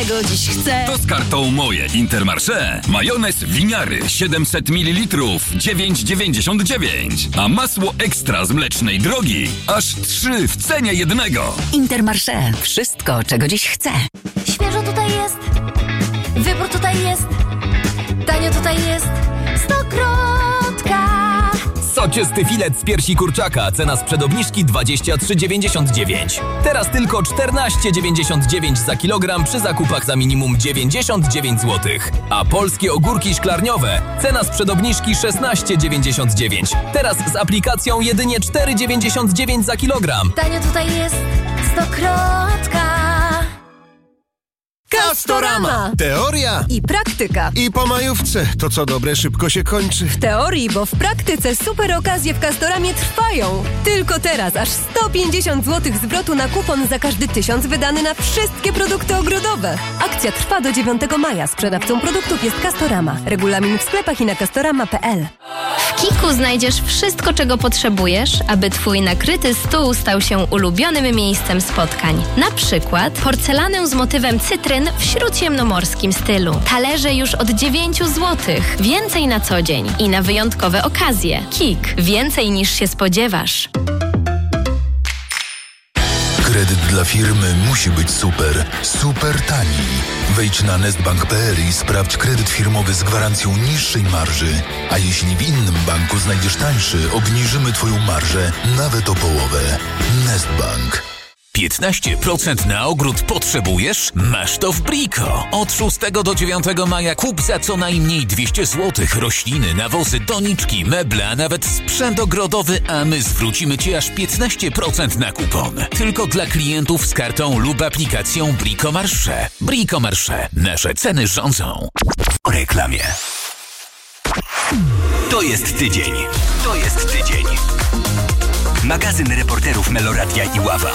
czego dziś chcę. To z kartą Moje Intermarché. Majonez winiary 700 ml 9,99. A masło ekstra z Mlecznej Drogi aż 3 w cenie jednego. Intermarché. Wszystko, czego dziś chcę. Świeżo tutaj jest, wybór tutaj jest, tanio tutaj jest, Stokrotka. Soczysty filet z piersi kurczaka, cena sprzed obniżki 23,99. Teraz tylko 14,99 za kilogram przy zakupach za minimum 99 zł. A polskie ogórki szklarniowe, cena sprzed obniżki 16,99. Teraz z aplikacją jedynie 4,99 za kilogram. Tanio tutaj jest, Stokrotka. Castorama! Teoria i praktyka. I po majówce to co dobre szybko się kończy. W teorii, bo w praktyce super okazje w Castoramie trwają. Tylko teraz aż 150 zł zwrotu na kupon za każdy 1000 wydany na wszystkie produkty ogrodowe. Akcja trwa do 9 maja. Sprzedawcą produktów jest Castorama. Regulamin w sklepach i na castorama.pl. W Kiku znajdziesz wszystko, czego potrzebujesz, aby twój nakryty stół stał się ulubionym miejscem spotkań. Na przykład porcelanę z motywem cytryn w śródziemnomorskim stylu. Talerze już od 9 zł. Więcej na co dzień i na wyjątkowe okazje. Kik. Więcej niż się spodziewasz. Kredyt dla firmy musi być super, super tani. Wejdź na nestbank.pl i sprawdź kredyt firmowy z gwarancją niższej marży. A jeśli w innym banku znajdziesz tańszy, obniżymy Twoją marżę nawet o połowę. Nestbank. 15% na ogród potrzebujesz? Masz to w Brico. Od 6 do 9 maja kup za co najmniej 200 zł rośliny, nawozy, doniczki, meble, a nawet sprzęt ogrodowy, a my zwrócimy Ci aż 15% na kupon. Tylko dla klientów z kartą lub aplikacją Brico Marché. Brico Marché. Nasze ceny rządzą. O reklamie. To jest tydzień. To jest tydzień. Magazyn reporterów Meloradia i Ława.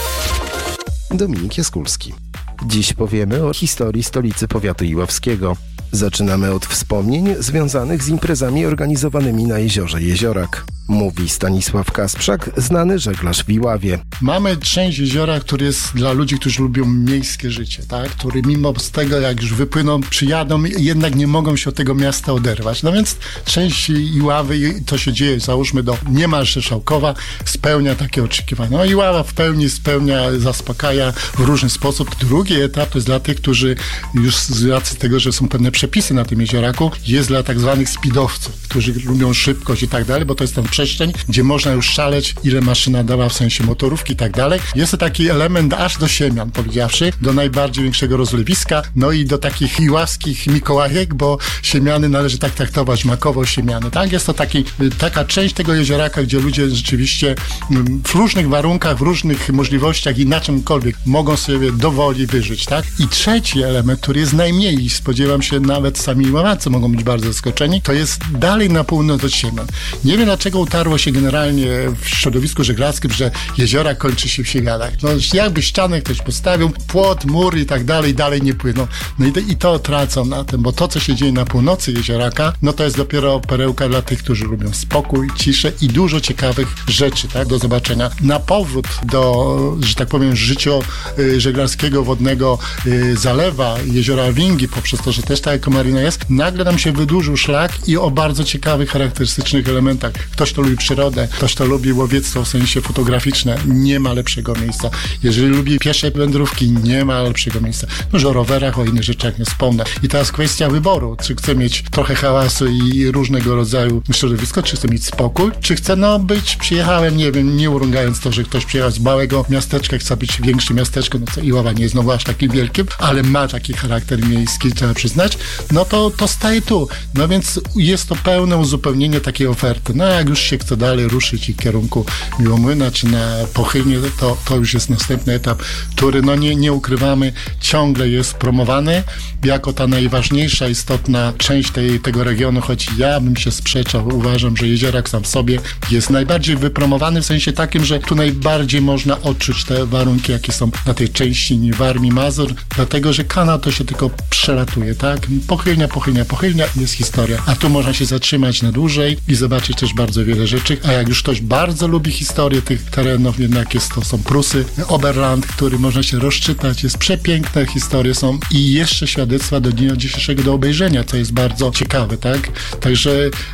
Dominik Jaskulski. Dziś powiemy o historii stolicy powiatu iławskiego. Zaczynamy od wspomnień związanych z imprezami organizowanymi na jeziorze Jeziorak. Mówi Stanisław Kasprzak, znany żeglarz w Iławie. Mamy część jeziora, który jest dla ludzi, którzy lubią miejskie życie, tak? Który mimo z tego, jak już wypłyną, przyjadą, jednak nie mogą się od tego miasta oderwać. No więc część Iławy, to się dzieje, załóżmy do niemalże Szałkowa, spełnia takie oczekiwania. No Iława w pełni spełnia, zaspokaja w różny sposób. Drugi etap to jest dla tych, którzy już z racji tego, że są pewne przepisy na tym jezioraku, jest dla tak zwanych speedowców, którzy lubią szybkość i tak dalej, bo to jest tam przestrzeń, gdzie można już szaleć, ile maszyna dała w sensie motorówki i tak dalej. Jest to taki element aż do Siemian, powiedziawszy, do najbardziej większego rozlewiska, no i do takich iławskich Mikołajek, bo Siemiany należy tak traktować, Makowo, Siemiany, tak? Jest to taka część tego jezioraka, gdzie ludzie rzeczywiście w różnych warunkach, w różnych możliwościach i na czymkolwiek mogą sobie dowoli wyżyć, tak? I trzeci element, który jest najmniej i spodziewam się nawet sami Iławacy mogą być bardzo zaskoczeni, to jest dalej na północ od Siemian. Nie wiem, dlaczego utarło się generalnie w środowisku żeglarskim, że jeziora kończy się w Siemianach. No jakby ścianę ktoś postawił, płot, mur i tak dalej nie płyną. No i to tracą na tym, bo to, co się dzieje na północy jezioraka, no to jest dopiero perełka dla tych, którzy lubią spokój, ciszę i dużo ciekawych rzeczy, tak, do zobaczenia. Na powrót do, że tak powiem, życia żeglarskiego wodnego zalewa jeziora Wingi, poprzez to, że też ta ekomarina jest, nagle nam się wydłużył szlak i o bardzo ciekawych, charakterystycznych elementach. Ktoś to lubi przyrodę, ktoś to lubi łowiectwo w sensie fotograficzne, nie ma lepszego miejsca. Jeżeli lubi piesze wędrówki, nie ma lepszego miejsca. No, o rowerach, o innych rzeczach nie wspomnę. I teraz kwestia wyboru, czy chcę mieć trochę hałasu i różnego rodzaju środowisko, czy chcę mieć spokój, czy chcę, przyjechałem, nie wiem, nie urągając to, że ktoś przyjechał z małego miasteczka, chce być większe miasteczko, no co Iława nie jest znowu aż takim wielkim, ale ma taki charakter miejski, trzeba przyznać, no to staje tu. No więc jest to pełne uzupełnienie takiej oferty. No jak już się chce dalej ruszyć i w kierunku Miłomłyna, czy na Pochylnie, to już jest następny etap, który, nie ukrywamy, ciągle jest promowany jako ta najważniejsza, istotna część tego regionu, choć ja bym się sprzeczał. Uważam, że Jeziorak sam w sobie jest najbardziej wypromowany w sensie takim, że tu najbardziej można odczuć te warunki, jakie są na tej części Warmii, Mazur, dlatego, że kanał to się tylko przelatuje, tak? Pochylnia, jest historia. A tu można się zatrzymać na dłużej i zobaczyć też bardzo wiele rzeczy, a jak już ktoś bardzo lubi historię tych terenów, jednak to są Prusy, Oberland, który można się rozczytać, jest przepiękne historie są i jeszcze świadectwa do dnia dzisiejszego do obejrzenia, co jest bardzo ciekawe, tak? Także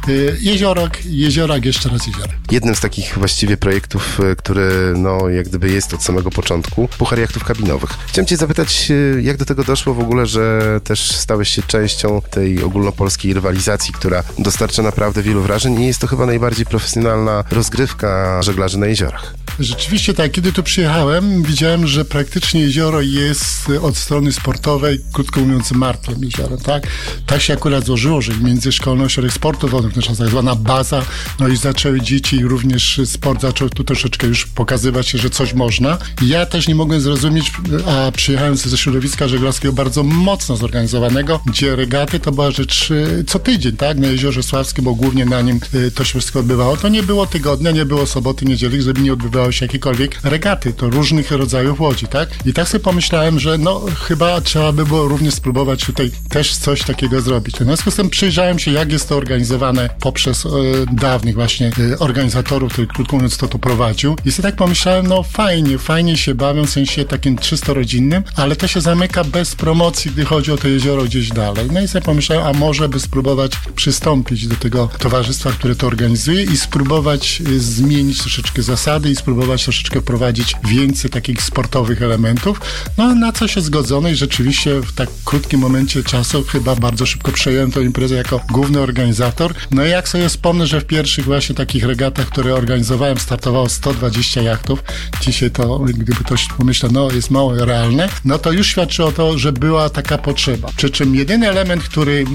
Jeziorak, jeszcze raz Jeziorak. Jednym z takich właściwie projektów, który jak gdyby jest od samego początku, Puchar Jachtów Kabinowych. Chciałem cię zapytać, jak do tego doszło w ogóle, że też stałeś się częścią tej ogólnopolskiej rywalizacji, która dostarcza naprawdę wielu wrażeń i jest to chyba najbardziej profesjonalna rozgrywka żeglarzy na jeziorach. Rzeczywiście tak, kiedy tu przyjechałem, widziałem, że praktycznie jezioro jest od strony sportowej, krótko mówiąc, martwym jeziorem, tak? Tak się akurat złożyło, że Międzyszkolny Ośrodek Sportu Wodnych, tak zwana baza, i zaczęły dzieci, również sport zaczął tu troszeczkę już pokazywać się, że coś można. Ja też nie mogłem zrozumieć, a przyjechałem ze środowiska żeglarskiego bardzo mocno zorganizowanego, gdzie regaty to była rzecz co tydzień, tak? Na Jeziorze Sławskim, bo głównie na nim to się wszystko odbywało. To nie było tygodnia, nie było soboty, niedzieli, żeby nie odbywało się jakiekolwiek regaty, to różnych rodzajów łodzi, tak? I tak sobie pomyślałem, że chyba trzeba by było również spróbować tutaj też coś takiego zrobić. W związku z tym przyjrzałem się, jak jest to organizowane poprzez dawnych właśnie organizatorów, który krótko mówiąc to prowadził. I sobie tak pomyślałem, fajnie się bawią, w sensie takim czysto rodzinnym, ale to się zamyka bez promocji, gdy chodzi o to jezioro gdzieś dalej. No i sobie pomyślałem, a może by spróbować przystąpić do tego towarzystwa, które to organizuje i spróbować zmienić troszeczkę zasady i spróbować troszeczkę wprowadzić więcej takich sportowych elementów. Na co się zgodzono i rzeczywiście w tak krótkim momencie czasu chyba bardzo szybko przejąłem tę imprezę jako główny organizator. No i jak sobie wspomnę, że w pierwszych właśnie takich regatach, które organizowałem, startowało 120 jachtów. Dzisiaj to, gdyby ktoś pomyślał, jest mało realne, to już świadczy o to, że była taka potrzeba. Przy czym jedyny element, który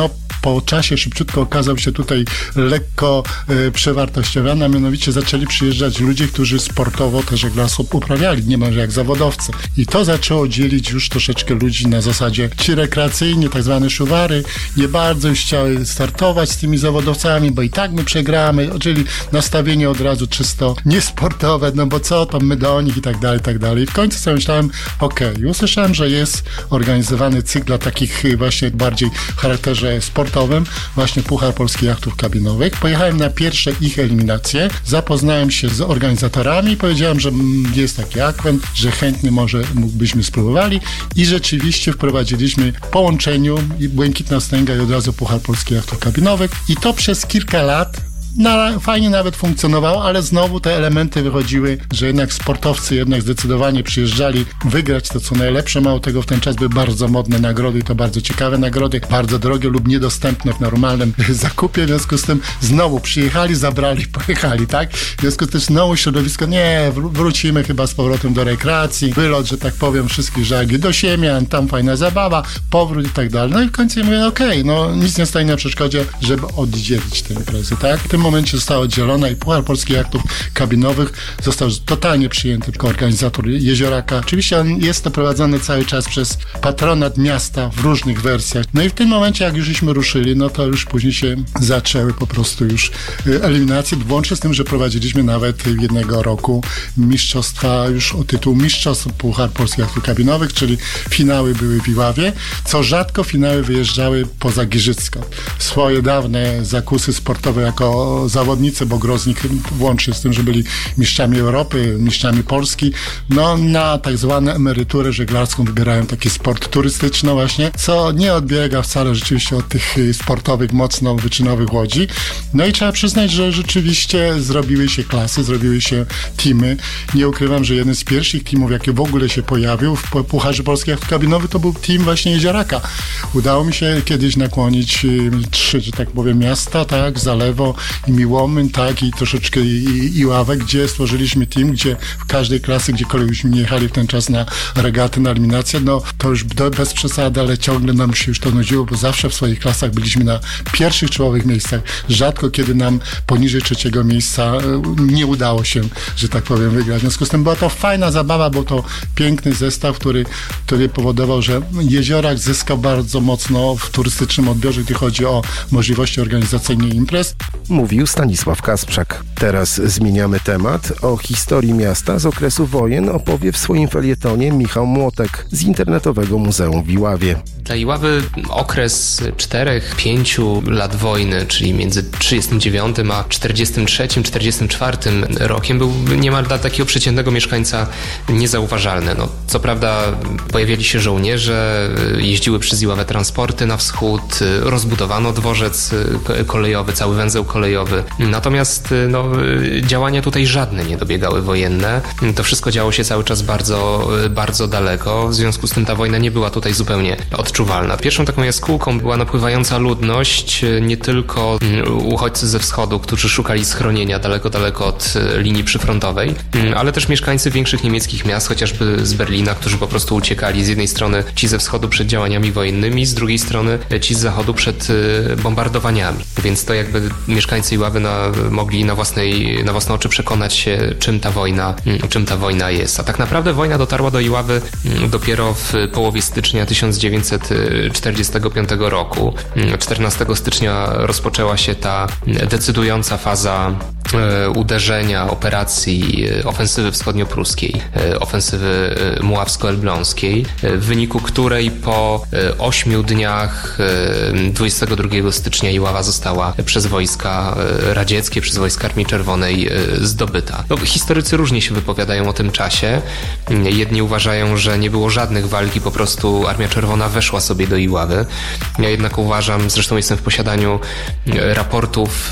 po czasie szybciutko okazał się tutaj lekko przewartościowany, a mianowicie zaczęli przyjeżdżać ludzie, którzy sportowo te żeglarstwo uprawiali, niemalże jak zawodowcy. I to zaczęło dzielić już troszeczkę ludzi na zasadzie ci rekreacyjni, tak zwane szuwary, nie bardzo już chciały startować z tymi zawodowcami, bo i tak my przegramy, czyli nastawienie od razu czysto niesportowe, bo co, to my do nich i tak dalej. I w końcu sobie myślałem, usłyszałem, że jest organizowany cykl dla takich właśnie bardziej w charakterze sportowym, właśnie Puchar Polskich Jachtów Kabinowych. Pojechałem na pierwsze ich eliminacje, zapoznałem się z organizatorami i powiedziałem, że jest taki akwen, że chętnie mógłbyśmy spróbowali i rzeczywiście wprowadziliśmy w połączeniu i Błękitna Wstęga i od razu Puchar Polskich Jachtów Kabinowych i to przez kilka lat fajnie nawet funkcjonowało, ale znowu te elementy wychodziły, że jednak sportowcy zdecydowanie przyjeżdżali wygrać to co najlepsze. Mało tego, w ten czas były bardzo modne nagrody i to bardzo ciekawe nagrody, bardzo drogie lub niedostępne w normalnym zakupie. W związku z tym znowu przyjechali, zabrali, pojechali, tak? W związku z tym znowu środowisko, wrócimy chyba z powrotem do rekreacji, wylot, że tak powiem, wszystkich żagli do Siemian, tam fajna zabawa, powrót i tak dalej. No i w końcu mówię, nic nie stoi na przeszkodzie, żeby oddzielić tę imprezę, tak? W tym momencie została oddzielona i Puchar Polskich Jachtów Kabinowych został totalnie przyjęty jako organizator Jezioraka. Oczywiście jest to prowadzone cały czas przez patronat miasta w różnych wersjach. No i w tym momencie, jak już żeśmy ruszyli, to już później się zaczęły po prostu już eliminacje, włącznie z tym, że prowadziliśmy nawet jednego roku mistrzostwa już o tytuł mistrzostw Puchar Polskich Jachtów Kabinowych, czyli finały były w Iławie, co rzadko finały wyjeżdżały poza Giżycko. Swoje dawne zakusy sportowe jako zawodnicy, bo gro z nich włącznie z tym, że byli mistrzami Europy, mistrzami Polski, na tak zwaną emeryturę żeglarską wybierają taki sport turystyczny właśnie, co nie odbiega wcale rzeczywiście od tych sportowych, mocno wyczynowych łodzi. No i trzeba przyznać, że rzeczywiście zrobiły się klasy, zrobiły się teamy. Nie ukrywam, że jeden z pierwszych teamów, jaki w ogóle się pojawił w Pucharze Polskich Jachtów Kabinowych, to był team właśnie Jezioraka. Udało mi się kiedyś nakłonić 3, że tak powiem, miasta, tak, Zalewo i Miłomyn, tak, i troszeczkę Iławę, gdzie stworzyliśmy team, gdzie w każdej klasy, gdziekolwiek byśmy nie jechali w ten czas na regaty, na eliminację, to już bez przesady, ale ciągle nam się już to nudziło, bo zawsze w swoich klasach byliśmy na pierwszych czołowych miejscach. Rzadko kiedy nam poniżej 3. miejsca nie udało się, że tak powiem, wygrać. W związku z tym była to fajna zabawa, był to piękny zestaw, który powodował, że Jeziorak zyskał bardzo mocno w turystycznym odbiorze, gdy chodzi o możliwości organizacyjne imprez. Mówił Stanisław Kasprzak. Teraz zmieniamy temat. O historii miasta z okresu wojen opowie w swoim felietonie Michał Młotek z Internetowego Muzeum w Iławie. Dla Iławy okres 4-5 lat wojny, czyli między 39 a 43-44 rokiem był niemal dla takiego przeciętnego mieszkańca niezauważalny. No, co prawda pojawiali się żołnierze, jeździły przez Iławę transporty na wschód, rozbudowano dworzec kolejowy, cały węzeł kolejowy. Natomiast działania tutaj żadne nie dobiegały wojenne. To wszystko działo się cały czas bardzo, bardzo daleko. W związku z tym ta wojna nie była tutaj zupełnie odczuwalna. Pierwszą taką jaskółką była napływająca ludność, nie tylko uchodźcy ze wschodu, którzy szukali schronienia daleko od linii przyfrontowej, ale też mieszkańcy większych niemieckich miast, chociażby z Berlina, którzy po prostu uciekali. Z jednej strony ci ze wschodu przed działaniami wojennymi, z drugiej strony ci z zachodu przed bombardowaniami. Więc to jakby mieszkańcy Iławy mogli na własne oczy przekonać się, czym ta wojna jest. A tak naprawdę wojna dotarła do Iławy dopiero w połowie stycznia 1945 roku. 14 stycznia rozpoczęła się ta decydująca faza uderzenia, operacji ofensywy wschodniopruskiej, ofensywy muławsko-elbląskiej, w wyniku której po 8 dniach 22 stycznia Iława została przez wojska radzieckie, przez wojska Armii Czerwonej zdobyta. Historycy różnie się wypowiadają o tym czasie. Jedni uważają, że nie było żadnych walki, po prostu Armia Czerwona weszła sobie do Iławy. Ja jednak uważam, zresztą jestem w posiadaniu raportów,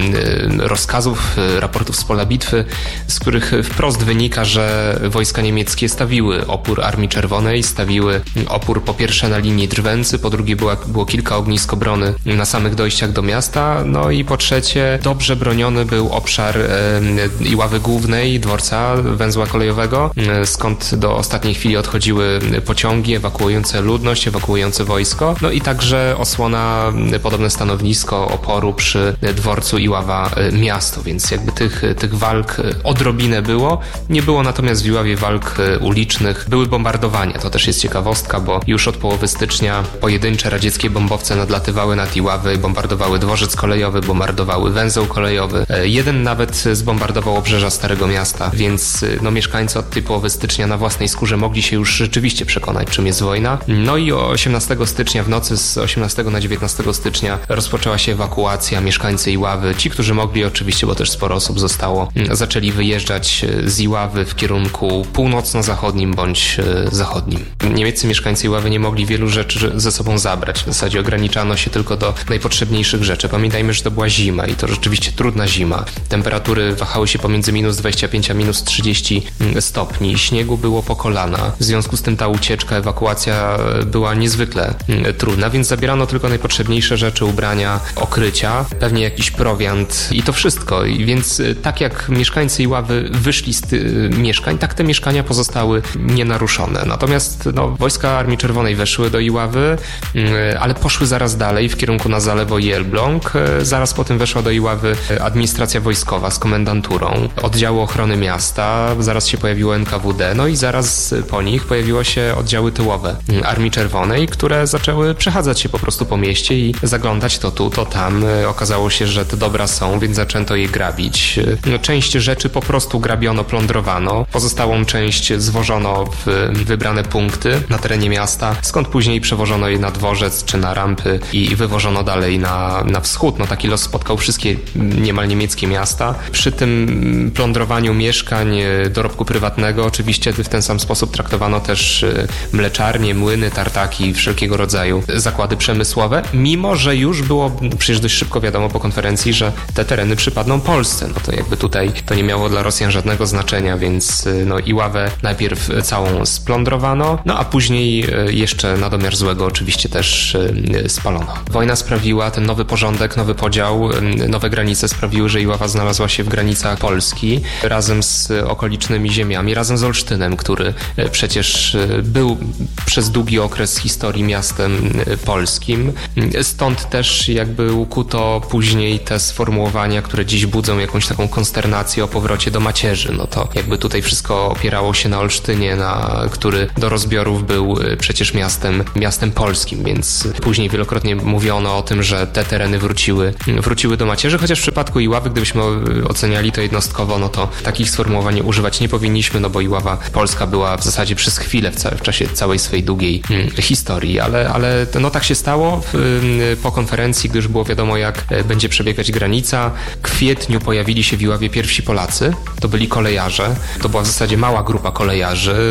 rozkazów, raportów z pola bitwy, z których wprost wynika, że wojska niemieckie stawiły opór Armii Czerwonej, stawiły opór po pierwsze na linii Drwęcy, po drugie było kilka ognisk obrony na samych dojściach do miasta, no i po trzecie dobrze broniony był obszar Iławy Głównej, dworca węzła kolejowego, skąd do ostatniej chwili odchodziły pociągi ewakuujące ludność, ewakuujące wojsko, no i także osłona, podobne stanowisko oporu przy dworcu Iława miasto, więc jakby tych walk odrobinę było. Nie było natomiast w Iławie walk ulicznych, były bombardowania. To też jest ciekawostka, bo już od połowy stycznia pojedyncze radzieckie bombowce nadlatywały nad Iławę, bombardowały dworzec kolejowy, bombardowały węzeł kolejowy. Jeden nawet zbombardował obrzeża Starego Miasta, więc mieszkańcy od tej połowy stycznia na własnej skórze mogli się już rzeczywiście przekonać, czym jest wojna. No i 18 stycznia, w nocy z 18 na 19 stycznia rozpoczęła się ewakuacja. Mieszkańcy Iławy, ci, którzy mogli oczywiście, bo też sporo osób zostało, zaczęli wyjeżdżać z Iławy w kierunku północno-zachodnim bądź zachodnim. Niemieccy mieszkańcy Iławy nie mogli wielu rzeczy ze sobą zabrać. W zasadzie ograniczano się tylko do najpotrzebniejszych rzeczy. Pamiętajmy, że to była zima i to rzeczywiście trudna zima. Temperatury wahały się pomiędzy -25 a -30 stopni. Śniegu było po kolana. W związku z tym ta ucieczka, ewakuacja była niezwykle trudna, więc zabierano tylko najpotrzebniejsze rzeczy, ubrania, okrycia, pewnie jakiś prowiant i to wszystko. I więc tak jak mieszkańcy Iławy wyszli z mieszkań, tak te mieszkania pozostały nienaruszone. Natomiast wojska Armii Czerwonej weszły do Iławy, ale poszły zaraz dalej w kierunku na Zalewo i Elbląg. Zaraz potem weszła do Iławy administracja wojskowa z komendanturą, oddziały ochrony miasta, zaraz się pojawiło NKWD, no i zaraz po nich pojawiły się oddziały tyłowe Armii Czerwonej, które zaczęły przechadzać się po prostu po mieście i zaglądać to tu, to tam. Okazało się, że te dobra są, więc zaczęto je grabić. Część rzeczy po prostu grabiono, plądrowano. Pozostałą część zwożono w wybrane punkty na terenie miasta, skąd później przewożono je na dworzec czy na rampy i wywożono dalej na wschód. Taki los spotkał wszystkie niemal niemieckie miasta. Przy tym plądrowaniu mieszkań, dorobku prywatnego oczywiście w ten sam sposób traktowano też mleczarnie, młyny, tartaki, wszelkiego rodzaju zakłady przemysłowe, mimo że już było przecież dość szybko wiadomo po konferencji, że te tereny przypadną Polsce. To jakby tutaj to nie miało dla Rosjan żadnego znaczenia, więc Iławę najpierw całą splądrowano, a później jeszcze na domiar złego oczywiście też spalono. Wojna sprawiła, ten nowy porządek, nowy podział, nowe granice sprawiły, że Iława znalazła się w granicach Polski razem z okolicznymi ziemiami, razem z Olsztynem, który przecież był przez długi okres historii miastem polskim. Stąd też jakby ukuto później te sformułowania, które dziś budzą jakąś taką konsternację o powrocie do macierzy. No to jakby tutaj wszystko opierało się na Olsztynie, który do rozbiorów był przecież miastem polskim, więc później wielokrotnie mówiono o tym, że te tereny wróciły do macierzy, chociaż w przypadku Iławy, gdybyśmy oceniali to jednostkowo, no to takich sformułowań używać nie powinniśmy, no bo Iława polska była w zasadzie przez chwilę w czasie całej swojej długiej historii, ale no tak się stało po konferencji, gdy już było wiadomo, jak będzie przebiegać granica. W kwietniu pojawili się w Iławie pierwsi Polacy, to byli kolejarze, to była w zasadzie mała grupa kolejarzy,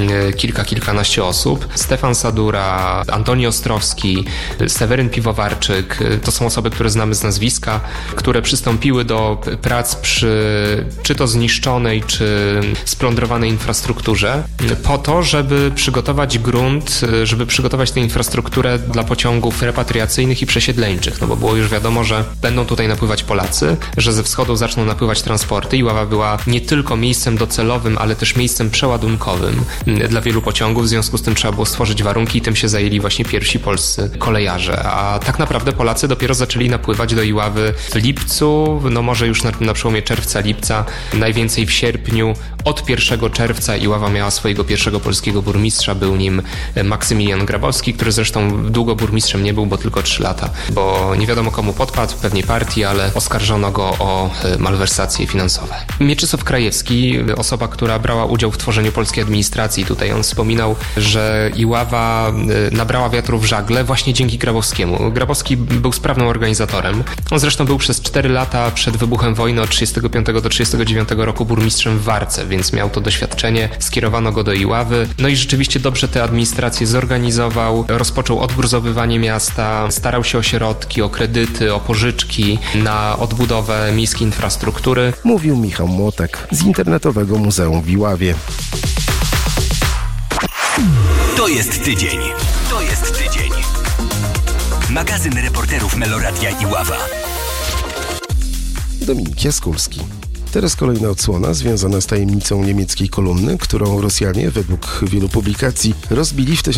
kilkanaście osób. Stefan Sadura, Antoni Ostrowski, Seweryn Piwowarczyk, to są osoby, które znamy z nazwiska, które przystąpiły do prac przy czy to zniszczonej, czy splądrowanej infrastrukturze po to, żeby przygotować grunt, żeby przygotować tę infrastrukturę dla pociągów repatriacyjnych i przesiedleńczych, no bo było już wiadomo, że będą tutaj napływać Polacy, że ze wschodu zaczną napływać transporty. Iława była nie tylko miejscem docelowym, ale też miejscem przeładunkowym dla wielu pociągów, w związku z tym trzeba było stworzyć warunki i tym się zajęli właśnie pierwsi polscy kolejarze. A tak naprawdę Polacy dopiero zaczęli napływać do Iławy w lipcu, no może już na przełomie czerwca-lipca, najwięcej w sierpniu. Od 1 czerwca Iława miała swojego pierwszego polskiego burmistrza, był nim Maksymilian Grabowski, który zresztą długo burmistrzem nie był, bo tylko 3 lata, bo nie wiadomo komu podpadł, pewnej partii, ale oskarżono go o malwersacje finansowe. Mieczysław Krajewski, osoba, która brała udział w tworzeniu polskiej administracji, tutaj on wspominał, że Iława nabrała wiatru w żagle właśnie dzięki Grabowskiemu. Grabowski był sprawnym organizatorem. On zresztą był przez 4 lata przed wybuchem wojny od 1935 do 1939 roku burmistrzem w Warce, więc miał to doświadczenie, skierowano go do Iławy. No i rzeczywiście dobrze tę administrację zorganizował, rozpoczął odgruzowywanie miasta, starał się o środki, o kredyty, o pożyczki na odbudowę miejskiej infrastruktury. Mówił Michał Młotek z Internetowego Muzeum w Iławie. To jest tydzień. Magazyn reporterów Meloradia Iława. Dominik Jaskulski. Teraz kolejna odsłona związana z tajemnicą niemieckiej kolumny, którą Rosjanie, według wielu publikacji, rozbili w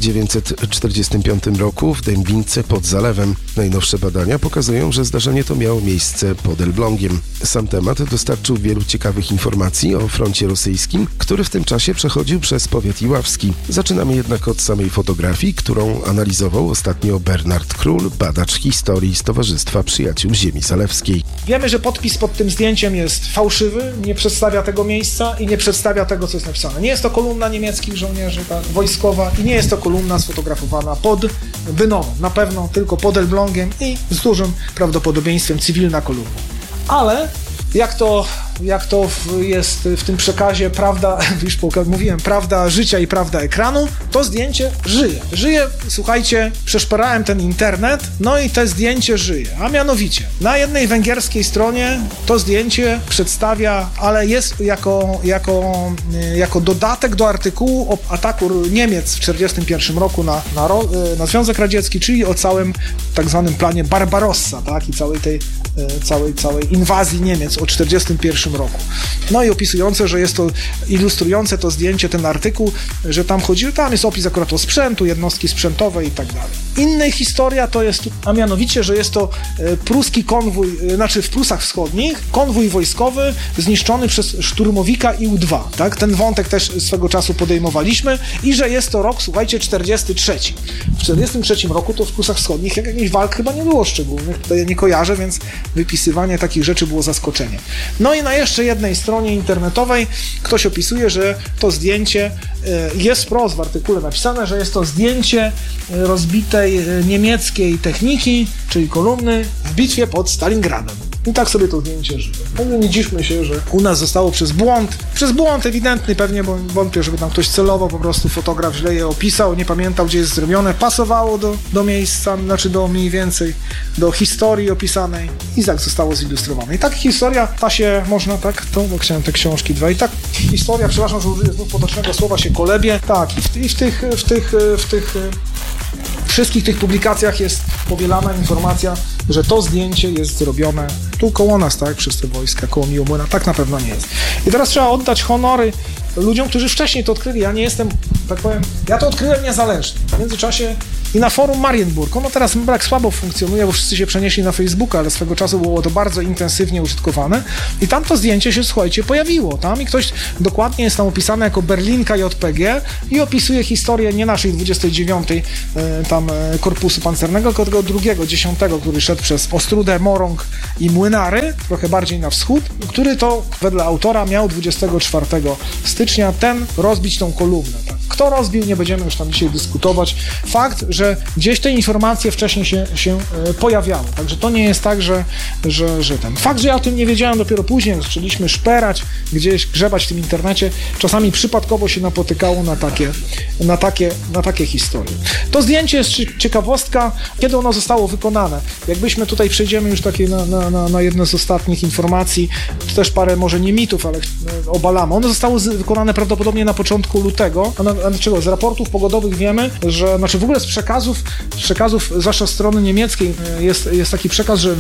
1945 roku w Dębince pod Zalewem. Najnowsze badania pokazują, że zdarzenie to miało miejsce pod Elblągiem. Sam temat dostarczył wielu ciekawych informacji o froncie rosyjskim, który w tym czasie przechodził przez powiat iławski. Zaczynamy jednak od samej fotografii, którą analizował ostatnio Bernard Król, badacz historii z Towarzystwa Przyjaciół Ziemi Zalewskiej. Wiemy, że podpis pod tym zdjęciem jest fałszywy, nie przedstawia tego miejsca i nie przedstawia tego, co jest napisane. Nie jest to kolumna niemieckich żołnierzy, tak, wojskowa i nie jest to kolumna sfotografowana pod Bynomem. Na pewno tylko pod Elblągiem i z dużym prawdopodobieństwem cywilna kolumna. Ale jak to jest w tym przekazie prawda, już mówiłem, prawda życia i prawda ekranu, to zdjęcie żyje. Żyje, słuchajcie, przeszperałem ten internet, no i to zdjęcie żyje. A mianowicie, na jednej węgierskiej stronie to zdjęcie przedstawia, ale jest jako dodatek do artykułu o ataku Niemiec w 1941 roku na Związek Radziecki, czyli o całym tak zwanym planie Barbarossa, tak, i całej inwazji Niemiec o 1941 roku. No i opisujące, że jest to, ilustrujące to zdjęcie, ten artykuł, że tam jest opis akurat o sprzętu, jednostki sprzętowe i tak dalej. Inna historia to jest, a mianowicie, że jest to pruski konwój, znaczy w Prusach Wschodnich, konwój wojskowy zniszczony przez szturmowika IU-2, tak? Ten wątek też swego czasu podejmowaliśmy i że jest to rok, słuchajcie, 43. W 43 roku to w Prusach Wschodnich jakichś walk chyba nie było szczególnych, tutaj nie kojarzę, więc wypisywanie takich rzeczy było zaskoczeniem. No i na jeszcze jednej stronie internetowej ktoś opisuje, że to zdjęcie jest wprost w artykule napisane, że jest to zdjęcie rozbitej niemieckiej techniki, czyli kolumny w bitwie pod Stalingradem. I tak sobie to zdjęcie żyje. No nie dziwmy się, że u nas zostało przez błąd ewidentny pewnie, bo wątpię, żeby tam ktoś celowo po prostu fotograf źle je opisał, nie pamiętał, gdzie jest zrobione, pasowało do miejsca, znaczy do mniej więcej, do historii opisanej i tak zostało zilustrowane. I tak historia, ta się można tak, to bo chciałem te książki dwa, i tak historia, przepraszam, że użyję znów potocznego słowa, się kolebie, tak, i w tych wszystkich tych publikacjach jest powielana informacja, że to zdjęcie jest zrobione tu koło nas, tak, przez te wojska, koło Miłomłyna. Tak na pewno nie jest. I teraz trzeba oddać honory ludziom, którzy wcześniej to odkryli. Ja nie jestem, tak powiem, ja to odkryłem niezależnie. W międzyczasie I na forum Marienburg, ono teraz tak słabo funkcjonuje, bo wszyscy się przenieśli na Facebooka, ale swego czasu było to bardzo intensywnie użytkowane i tam to zdjęcie się, słuchajcie, pojawiło tam i ktoś dokładnie jest tam opisany jako Berlinka JPG i opisuje historię nie naszej 29 tam korpusu pancernego, tylko tego drugiego, 10, który szedł przez Ostrudę, Morąg i Młynary, trochę bardziej na wschód, który to wedle autora miał 24 stycznia rozbić tą kolumnę. Tak? Kto rozbił, nie będziemy już tam dzisiaj dyskutować. Fakt, że gdzieś te informacje wcześniej się pojawiały. Także to nie jest tak, że ten. Fakt, że ja o tym nie wiedziałem dopiero później, jak zaczęliśmy szperać, gdzieś grzebać w tym internecie, czasami przypadkowo się napotykało na takie historie. To zdjęcie jest ciekawostka, kiedy ono zostało wykonane. Jakbyśmy tutaj przejdziemy już takie na jedno z ostatnich informacji, to też parę może nie mitów, ale obalamy. Ono zostało wykonane prawdopodobnie na początku lutego. Dlaczego? Z raportów pogodowych wiemy, że, w ogóle z przekazów, zwłaszcza strony niemieckiej, jest taki przekaz, że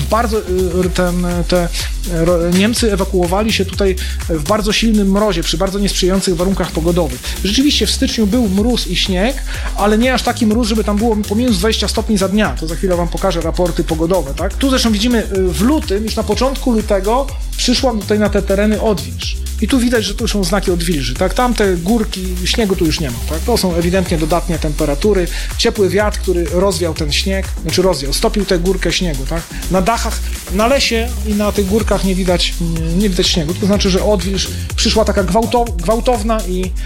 Niemcy ewakuowali się tutaj w bardzo silnym mrozie, przy bardzo niesprzyjających warunkach pogodowych. Rzeczywiście w styczniu był mróz i śnieg, ale nie aż taki mróz, żeby tam było po minus 20 stopni za dnia. To za chwilę wam pokażę raporty pogodowe, tak? Tu zresztą widzimy w lutym, już na początku lutego przyszła tutaj na te tereny odwilż. I tu widać, że tu są znaki odwilży, tak? Tamte górki, śniegu tu już nie ma, tak? To są ewidentnie dodatnie temperatury, ciepły wiatr, który rozwiał ten śnieg, stopił tę górkę śniegu, tak? Na dachach, na lesie i na tych górkach nie widać śniegu, to znaczy, że odwilż przyszła taka gwałtowna,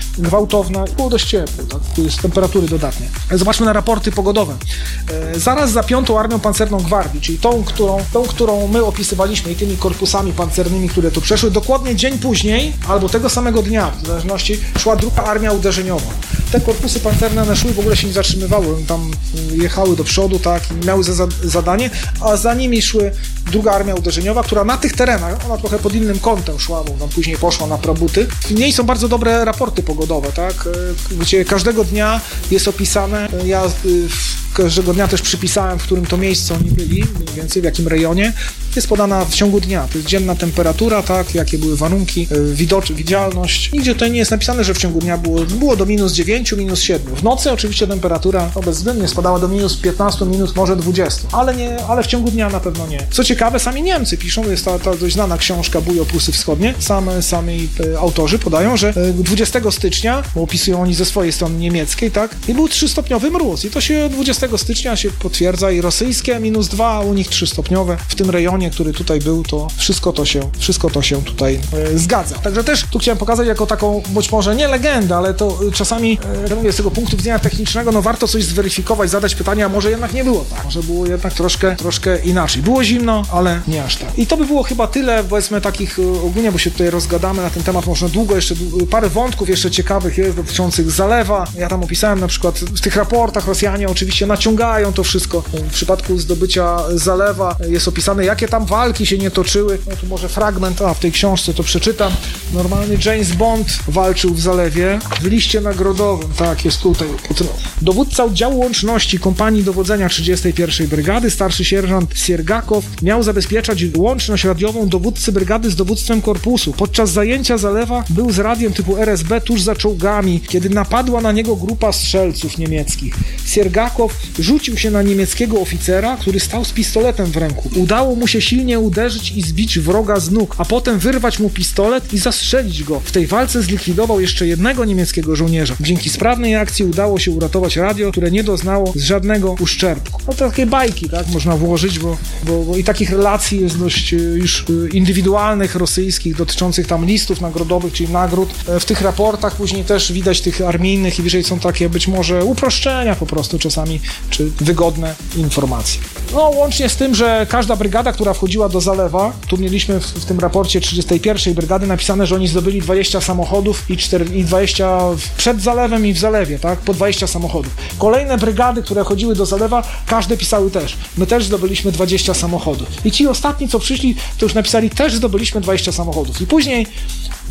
było dość ciepło, tak? Tu jest temperatury dodatnie. Zobaczmy na raporty pogodowe. Zaraz za 5. Armią Pancerną Gwardii, czyli tą, którą my opisywaliśmy i tymi korpusami pancernymi, które tu przeszły, dokładnie dzień później albo tego samego dnia, w zależności, szła 2. Armia Uderzeniowa. Te korpusy pancerne one szły, w ogóle się nie zatrzymywały, tam jechały do przodu, tak, i miały zadanie, a za nimi szły 2. Armia Uderzeniowa, która na tych terenach, ona trochę pod innym kątem szła, bo tam później poszła na Prabuty. W niej są bardzo dobre raporty pogodowe, tak, gdzie każdego dnia jest opisane, ja każdego dnia też przypisałem, w którym to miejscu oni byli, mniej więcej w jakim rejonie, jest podana w ciągu dnia, to jest dzienna temperatura, tak, jakie były warunki, widzialność. Nigdzie tutaj nie jest napisane, że w ciągu dnia było do minus 9, minus 7. W nocy oczywiście temperatura bezwzględnie spadała do minus 15, minus może 20, ale w ciągu dnia na pewno nie. Co ciekawe, sami Niemcy piszą, jest ta dość znana książka Bój o Prusy Wschodnie, sami autorzy podają, że 20 stycznia, bo opisują oni ze swojej strony niemieckiej, tak, i był 3-stopniowy mróz i to się 20 stycznia się potwierdza i rosyjskie minus 2, a u nich 3-stopniowe. W tym rejonie, który tutaj był, to wszystko to się tutaj zgadza. Także też tu chciałem pokazać jako taką, być może nie legendę, ale to czasami z tego punktu widzenia technicznego, warto coś zweryfikować, zadać pytania, a może jednak nie było tak, może było jednak troszkę inaczej. Było zimno, ale nie aż tak. I to by było chyba tyle, powiedzmy, takich ogólnie, bo się tutaj rozgadamy na ten temat, można długo, jeszcze parę wątków jeszcze ciekawych jest dotyczących zalewa. Ja tam opisałem na przykład w tych raportach Rosjanie oczywiście naciągają to wszystko. W przypadku zdobycia zalewa jest opisane, jakie tam walki się nie toczyły. No tu może fragment, w tej książce to przeczytam. Normalnie James Bond walczył w zalewie w liście nagrodowym. Tak, jest tutaj. Dowódca oddziału łączności kompanii dowodzenia 31. Brygady, starszy sierżant Siergakow, miał zabezpieczać łączność radiową dowódcy brygady z dowództwem korpusu. Podczas zajęcia zalewa był z radiem typu RSB tuż za czołgami, kiedy napadła na niego grupa strzelców niemieckich. Siergakow rzucił się na niemieckiego oficera, który stał z pistoletem w ręku. Udało mu się silnie uderzyć i zbić wroga z nóg, a potem wyrwać mu pistolet i zastrzelić go. W tej walce zlikwidował jeszcze jednego niemieckiego żołnierza. Dzięki sprawnej akcji udało się uratować radio, które nie doznało żadnego uszczerbku. No to takie bajki, tak, można włożyć, bo i takich relacji jest dość już indywidualnych, rosyjskich, dotyczących tam listów nagrodowych, czyli nagród. W tych raportach później też widać tych armijnych i wyżej są takie być może uproszczenia po prostu czasami, czy wygodne informacje. No łącznie z tym, że każda brygada, która wchodziła do zalewa, tu mieliśmy w tym raporcie 31. brygady napisane, że oni zdobyli 20 samochodów i 20 przed zalewem i w zalewie, tak? Po 20 samochodów. Kolejne brygady, które chodziły do zalewa, każde pisały też. My też zdobyliśmy 20 samochodów. I ci ostatni, co przyszli, to już napisali, też zdobyliśmy 20 samochodów. I później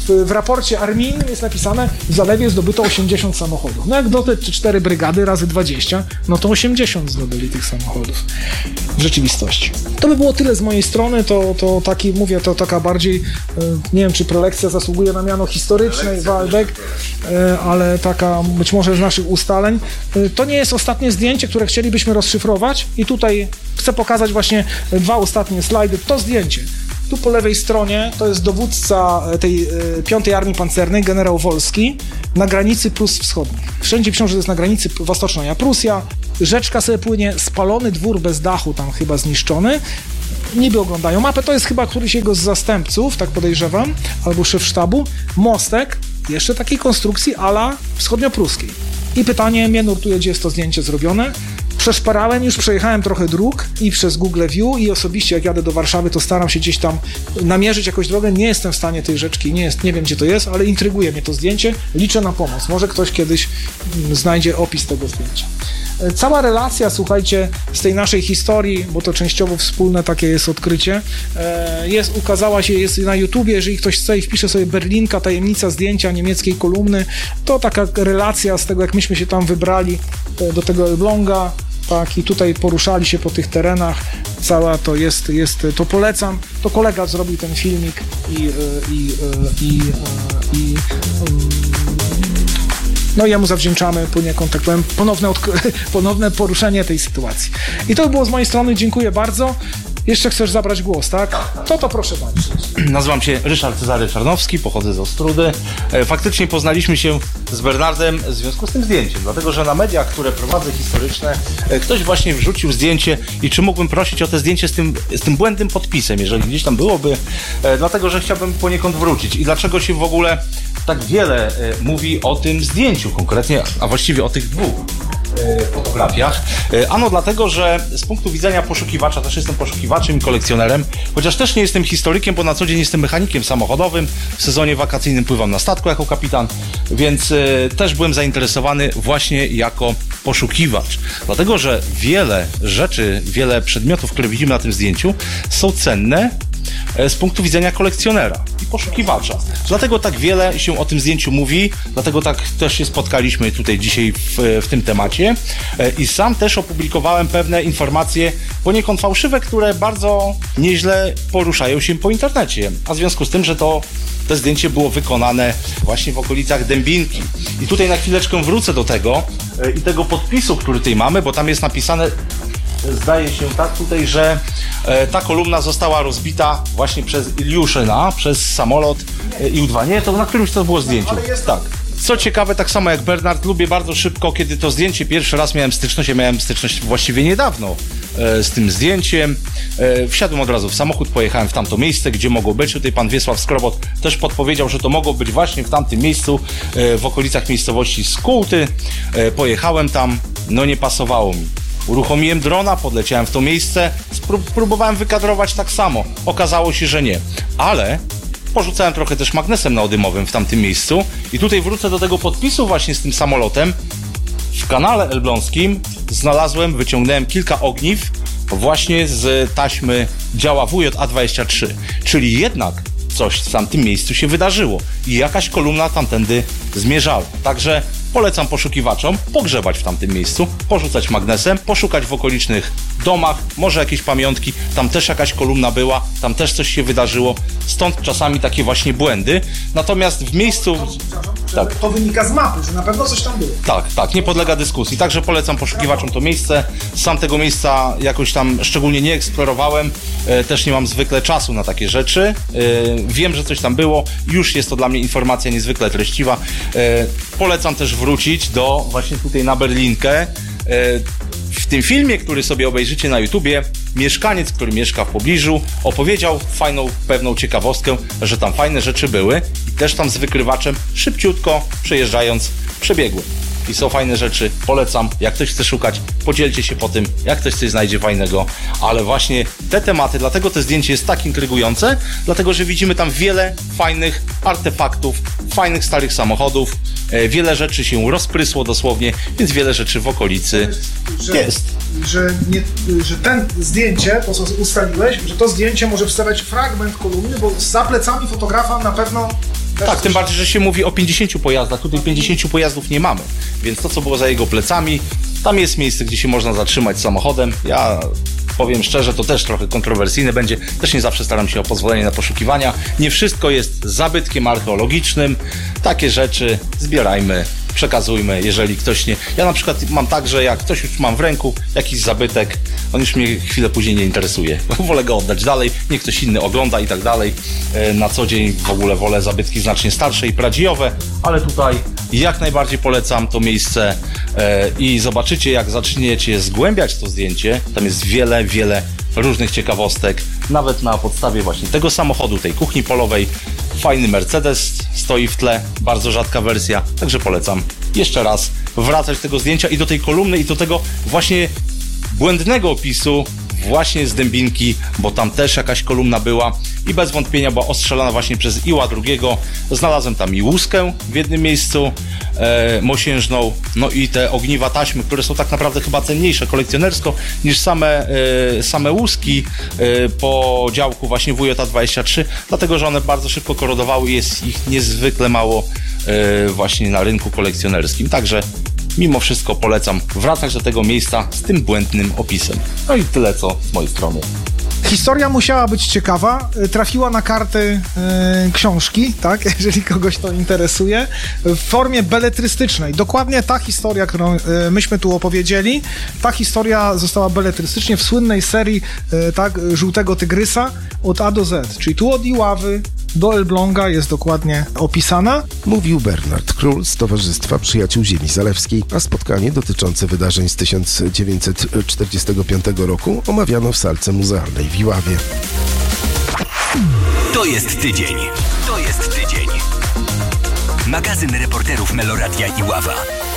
w raporcie armijnym jest napisane, w Zalewie zdobyto 80 samochodów. No jak dodać 4 brygady razy 20, no to 80 zdobyli tych samochodów w rzeczywistości. To by było tyle z mojej strony, to taki, mówię, to taka bardziej, nie wiem, czy prelekcja zasługuje na miano historycznej, Waldek, ale taka być może z naszych ustaleń. To nie jest ostatnie zdjęcie, które chcielibyśmy rozszyfrować i tutaj chcę pokazać właśnie 2 ostatnie slajdy. To zdjęcie. Tu po lewej stronie to jest dowódca tej 5. Armii Pancernej, generał Wolski, na granicy Prus Wschodnich. Wszędzie piszą, że to jest na granicy Wostroczna Prusja. Rzeczka sobie płynie, spalony dwór bez dachu tam chyba zniszczony. Niby oglądają mapę, to jest chyba któryś jego z zastępców, tak podejrzewam, albo szef sztabu. Mostek, jeszcze takiej konstrukcji a la wschodniopruskiej. I pytanie mnie nurtuje, gdzie jest to zdjęcie zrobione. Przeszperałem, już przejechałem trochę dróg i przez Google View i osobiście jak jadę do Warszawy, to staram się gdzieś tam namierzyć jakąś drogę. Nie jestem w stanie tej rzeczki, nie wiem gdzie to jest, ale intryguje mnie to zdjęcie. Liczę na pomoc. Może ktoś kiedyś znajdzie opis tego zdjęcia. Cała relacja, słuchajcie, z tej naszej historii, bo to częściowo wspólne takie jest odkrycie, ukazała się, jest na YouTubie, jeżeli ktoś chce i wpisze sobie Berlinka, tajemnica zdjęcia niemieckiej kolumny, to taka relacja z tego, jak myśmy się tam wybrali do tego Elbląga, tak, i tutaj poruszali się po tych terenach, cała to jest, to polecam, to kolega zrobił ten filmik no i jemu zawdzięczamy poniekąd, tak powiem, ponowne poruszenie tej sytuacji. I to było z mojej strony, dziękuję bardzo. Jeszcze chcesz zabrać głos, tak? To proszę bardzo. Nazywam się Ryszard Cezary Czarnowski, pochodzę z Ostródy. Faktycznie poznaliśmy się z Bernardem w związku z tym zdjęciem, dlatego że na mediach, które prowadzę historyczne, ktoś właśnie wrzucił zdjęcie i czy mógłbym prosić o te zdjęcie z tym błędnym podpisem, jeżeli gdzieś tam byłoby, dlatego że chciałbym poniekąd wrócić. I dlaczego się w ogóle tak wiele mówi o tym zdjęciu konkretnie, a właściwie o tych 2 fotografiach. Ano dlatego, że z punktu widzenia poszukiwacza, też jestem poszukiwaczem i kolekcjonerem, chociaż też nie jestem historykiem, bo na co dzień jestem mechanikiem samochodowym, w sezonie wakacyjnym pływam na statku jako kapitan, więc też byłem zainteresowany właśnie jako poszukiwacz. Dlatego, że wiele rzeczy, wiele przedmiotów, które widzimy na tym zdjęciu, są cenne z punktu widzenia kolekcjonera i poszukiwacza. Dlatego tak wiele się o tym zdjęciu mówi, dlatego tak też się spotkaliśmy tutaj dzisiaj w tym temacie i sam też opublikowałem pewne informacje poniekąd fałszywe, które bardzo nieźle poruszają się po internecie, a w związku z tym, że to zdjęcie było wykonane właśnie w okolicach Dębinki. I tutaj na chwileczkę wrócę do tego i tego podpisu, który tutaj mamy, bo tam jest napisane, zdaje się tak tutaj, że ta kolumna została rozbita właśnie przez Iliuszyna, przez samolot Ił-2. Nie, to na którymś to było zdjęcie. Tak. Co ciekawe, tak samo jak Bernard, lubię bardzo szybko, kiedy to zdjęcie pierwszy raz miałem styczność właściwie niedawno z tym zdjęciem. Wsiadłem od razu w samochód, pojechałem w tamto miejsce, gdzie mogło być. Tutaj pan Wiesław Skrobot też podpowiedział, że to mogło być właśnie w tamtym miejscu, w okolicach miejscowości Skółty. Pojechałem tam, no nie pasowało mi. Uruchomiłem drona, podleciałem w to miejsce, próbowałem wykadrować tak samo. Okazało się, że nie. Ale porzucałem trochę też magnesem neodymowym w tamtym miejscu i tutaj wrócę do tego podpisu właśnie z tym samolotem. W kanale elbląskim wyciągnąłem kilka ogniw właśnie z taśmy działa WJ-A23, czyli jednak coś w tamtym miejscu się wydarzyło i jakaś kolumna tamtędy zmierzała. Także polecam poszukiwaczom pogrzebać w tamtym miejscu, porzucać magnesem, poszukać w okolicznych domach, może jakieś pamiątki, tam też jakaś kolumna była, tam też coś się wydarzyło, stąd czasami takie właśnie błędy. Natomiast w miejscu... Tak. To wynika z mapy, że na pewno coś tam było. Tak, nie podlega dyskusji. Także polecam poszukiwaczom to miejsce. Sam tego miejsca jakoś tam szczególnie nie eksplorowałem, też nie mam zwykle czasu na takie rzeczy. Wiem, że coś tam było, już jest to dla mnie informacja niezwykle treściwa. Polecam też wrócić do właśnie tutaj na Berlinkę. W tym filmie, który sobie obejrzycie na YouTubie, mieszkaniec, który mieszka w pobliżu, opowiedział fajną, pewną ciekawostkę, że tam fajne rzeczy były i też tam z wykrywaczem szybciutko przejeżdżając przebiegłem. I są fajne rzeczy, polecam, jak ktoś chce szukać, podzielcie się po tym, jak ktoś coś znajdzie fajnego, ale właśnie te tematy, dlatego to zdjęcie jest tak intrygujące, dlatego, że widzimy tam wiele fajnych artefaktów, fajnych starych samochodów, wiele rzeczy się rozprysło dosłownie, więc wiele rzeczy w okolicy jest. Że ten zdjęcie, to co ustaliłeś, że to zdjęcie może wstawiać fragment kolumny, bo za plecami fotografa na pewno Tak, tym bardziej, że się mówi o 50 pojazdach. Tutaj 50 pojazdów nie mamy, więc to, co było za jego plecami, tam jest miejsce, gdzie się można zatrzymać samochodem. Ja powiem szczerze, to też trochę kontrowersyjne będzie. Też nie zawsze staram się o pozwolenie na poszukiwania. Nie wszystko jest zabytkiem archeologicznym. Takie rzeczy zbierajmy, przekazujmy, jeżeli ktoś nie... Ja na przykład mam tak, że jak ktoś już mam w ręku jakiś zabytek, on już mnie chwilę później nie interesuje. Wolę go oddać dalej, niech ktoś inny ogląda i tak dalej. Na co dzień w ogóle wolę zabytki znacznie starsze i prawdziwe, ale tutaj jak najbardziej polecam to miejsce i zobaczycie, jak zaczniecie zgłębiać to zdjęcie. Tam jest wiele różnych ciekawostek, nawet na podstawie właśnie tego samochodu, tej kuchni polowej. Fajny Mercedes stoi w tle, bardzo rzadka wersja, także polecam jeszcze raz wracać do tego zdjęcia i do tej kolumny i do tego właśnie błędnego opisu właśnie z Dębinki, bo tam też jakaś kolumna była i bez wątpienia była ostrzelana właśnie przez Iła II. Znalazłem tam i łuskę w jednym miejscu mosiężną, no i te ogniwa taśmy, które są tak naprawdę chyba cenniejsze kolekcjonersko niż same łuski po działku właśnie WJ-23, dlatego że one bardzo szybko korodowały i jest ich niezwykle mało właśnie na rynku kolekcjonerskim. Także mimo wszystko polecam wracać do tego miejsca z tym błędnym opisem. No i tyle co z mojej strony. Historia musiała być ciekawa, trafiła na karty książki, tak, jeżeli kogoś to interesuje, w formie beletrystycznej. Dokładnie ta historia, którą myśmy tu opowiedzieli, ta historia została beletrystycznie w słynnej serii tak, Żółtego Tygrysa od A do Z, czyli tu od Iławy do Elbląga jest dokładnie opisana. Mówił Bernard Król z Towarzystwa Przyjaciół Ziemi Zalewskiej, a spotkanie dotyczące wydarzeń z 1945 roku omawiano w salce muzealnej w Iławie. To jest tydzień. Magazyn reporterów Meloradia Iława.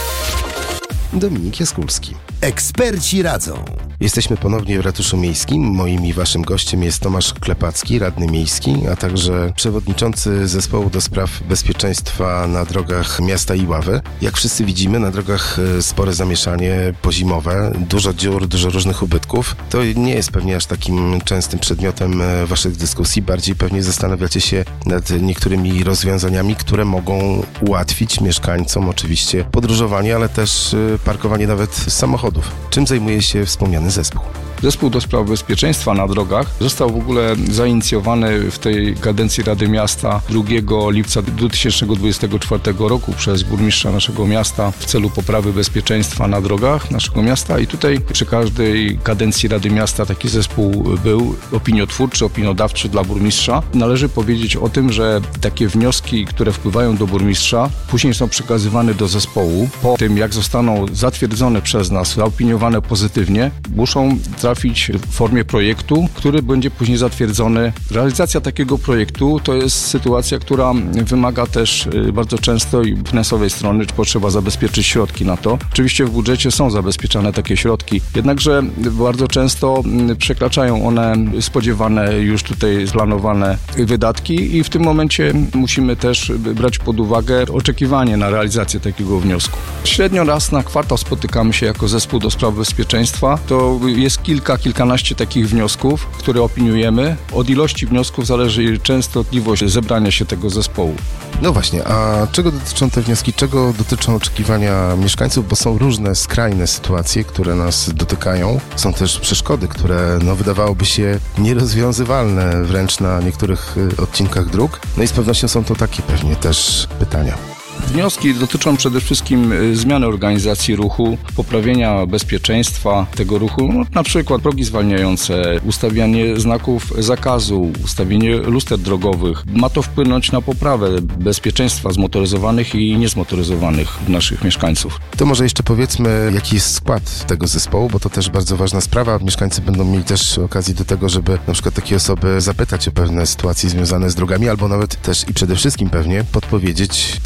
Dominik Jaskulski. Eksperci radzą. Jesteśmy ponownie w Ratuszu Miejskim. Moim i waszym gościem jest Tomasz Klepacki, radny miejski, a także przewodniczący zespołu do spraw bezpieczeństwa na drogach miasta Iławy. Jak wszyscy widzimy, na drogach spore zamieszanie pozimowe, dużo dziur, dużo różnych ubytków. To nie jest pewnie aż takim częstym przedmiotem waszych dyskusji. Bardziej pewnie zastanawiacie się nad niektórymi rozwiązaniami, które mogą ułatwić mieszkańcom oczywiście podróżowanie, ale też parkowanie nawet samochodów. Czym zajmuje się wspomniany zespół? Zespół do spraw bezpieczeństwa na drogach został w ogóle zainicjowany w tej kadencji Rady Miasta 2 lipca 2024 roku przez burmistrza naszego miasta w celu poprawy bezpieczeństwa na drogach naszego miasta i tutaj przy każdej kadencji Rady Miasta taki zespół był opiniotwórczy, opiniodawczy dla burmistrza. Należy powiedzieć o tym, że takie wnioski, które wpływają do burmistrza, później są przekazywane do zespołu. Po tym, jak zostaną zatwierdzone przez nas, zaopiniowane pozytywnie, muszą trafić w formie projektu, który będzie później zatwierdzony. Realizacja takiego projektu to jest sytuacja, która wymaga też bardzo często i finansowej strony, czy potrzeba zabezpieczyć środki na to. Oczywiście w budżecie są zabezpieczane takie środki, jednakże bardzo często przekraczają one spodziewane już tutaj planowane wydatki i w tym momencie musimy też brać pod uwagę oczekiwanie na realizację takiego wniosku. Średnio raz na kwartał spotykamy się jako zespół do spraw bezpieczeństwa. To jest kilkanaście takich wniosków, które opiniujemy. Od ilości wniosków zależy częstotliwość zebrania się tego zespołu. No właśnie, a czego dotyczą te wnioski, czego dotyczą oczekiwania mieszkańców, bo są różne skrajne sytuacje, które nas dotykają. Są też przeszkody, które wydawałoby się nierozwiązywalne wręcz na niektórych odcinkach dróg. No i z pewnością są to takie pewnie też pytania. Wnioski dotyczą przede wszystkim zmiany organizacji ruchu, poprawienia bezpieczeństwa tego ruchu, na przykład progi zwalniające, ustawianie znaków zakazu, ustawienie luster drogowych. Ma to wpłynąć na poprawę bezpieczeństwa zmotoryzowanych i niezmotoryzowanych naszych mieszkańców. To może jeszcze powiedzmy, jaki jest skład tego zespołu, bo to też bardzo ważna sprawa. Mieszkańcy będą mieli też okazję do tego, żeby na przykład takie osoby zapytać o pewne sytuacje związane z drogami, albo nawet też i przede wszystkim pewnie podpowiedzieć, co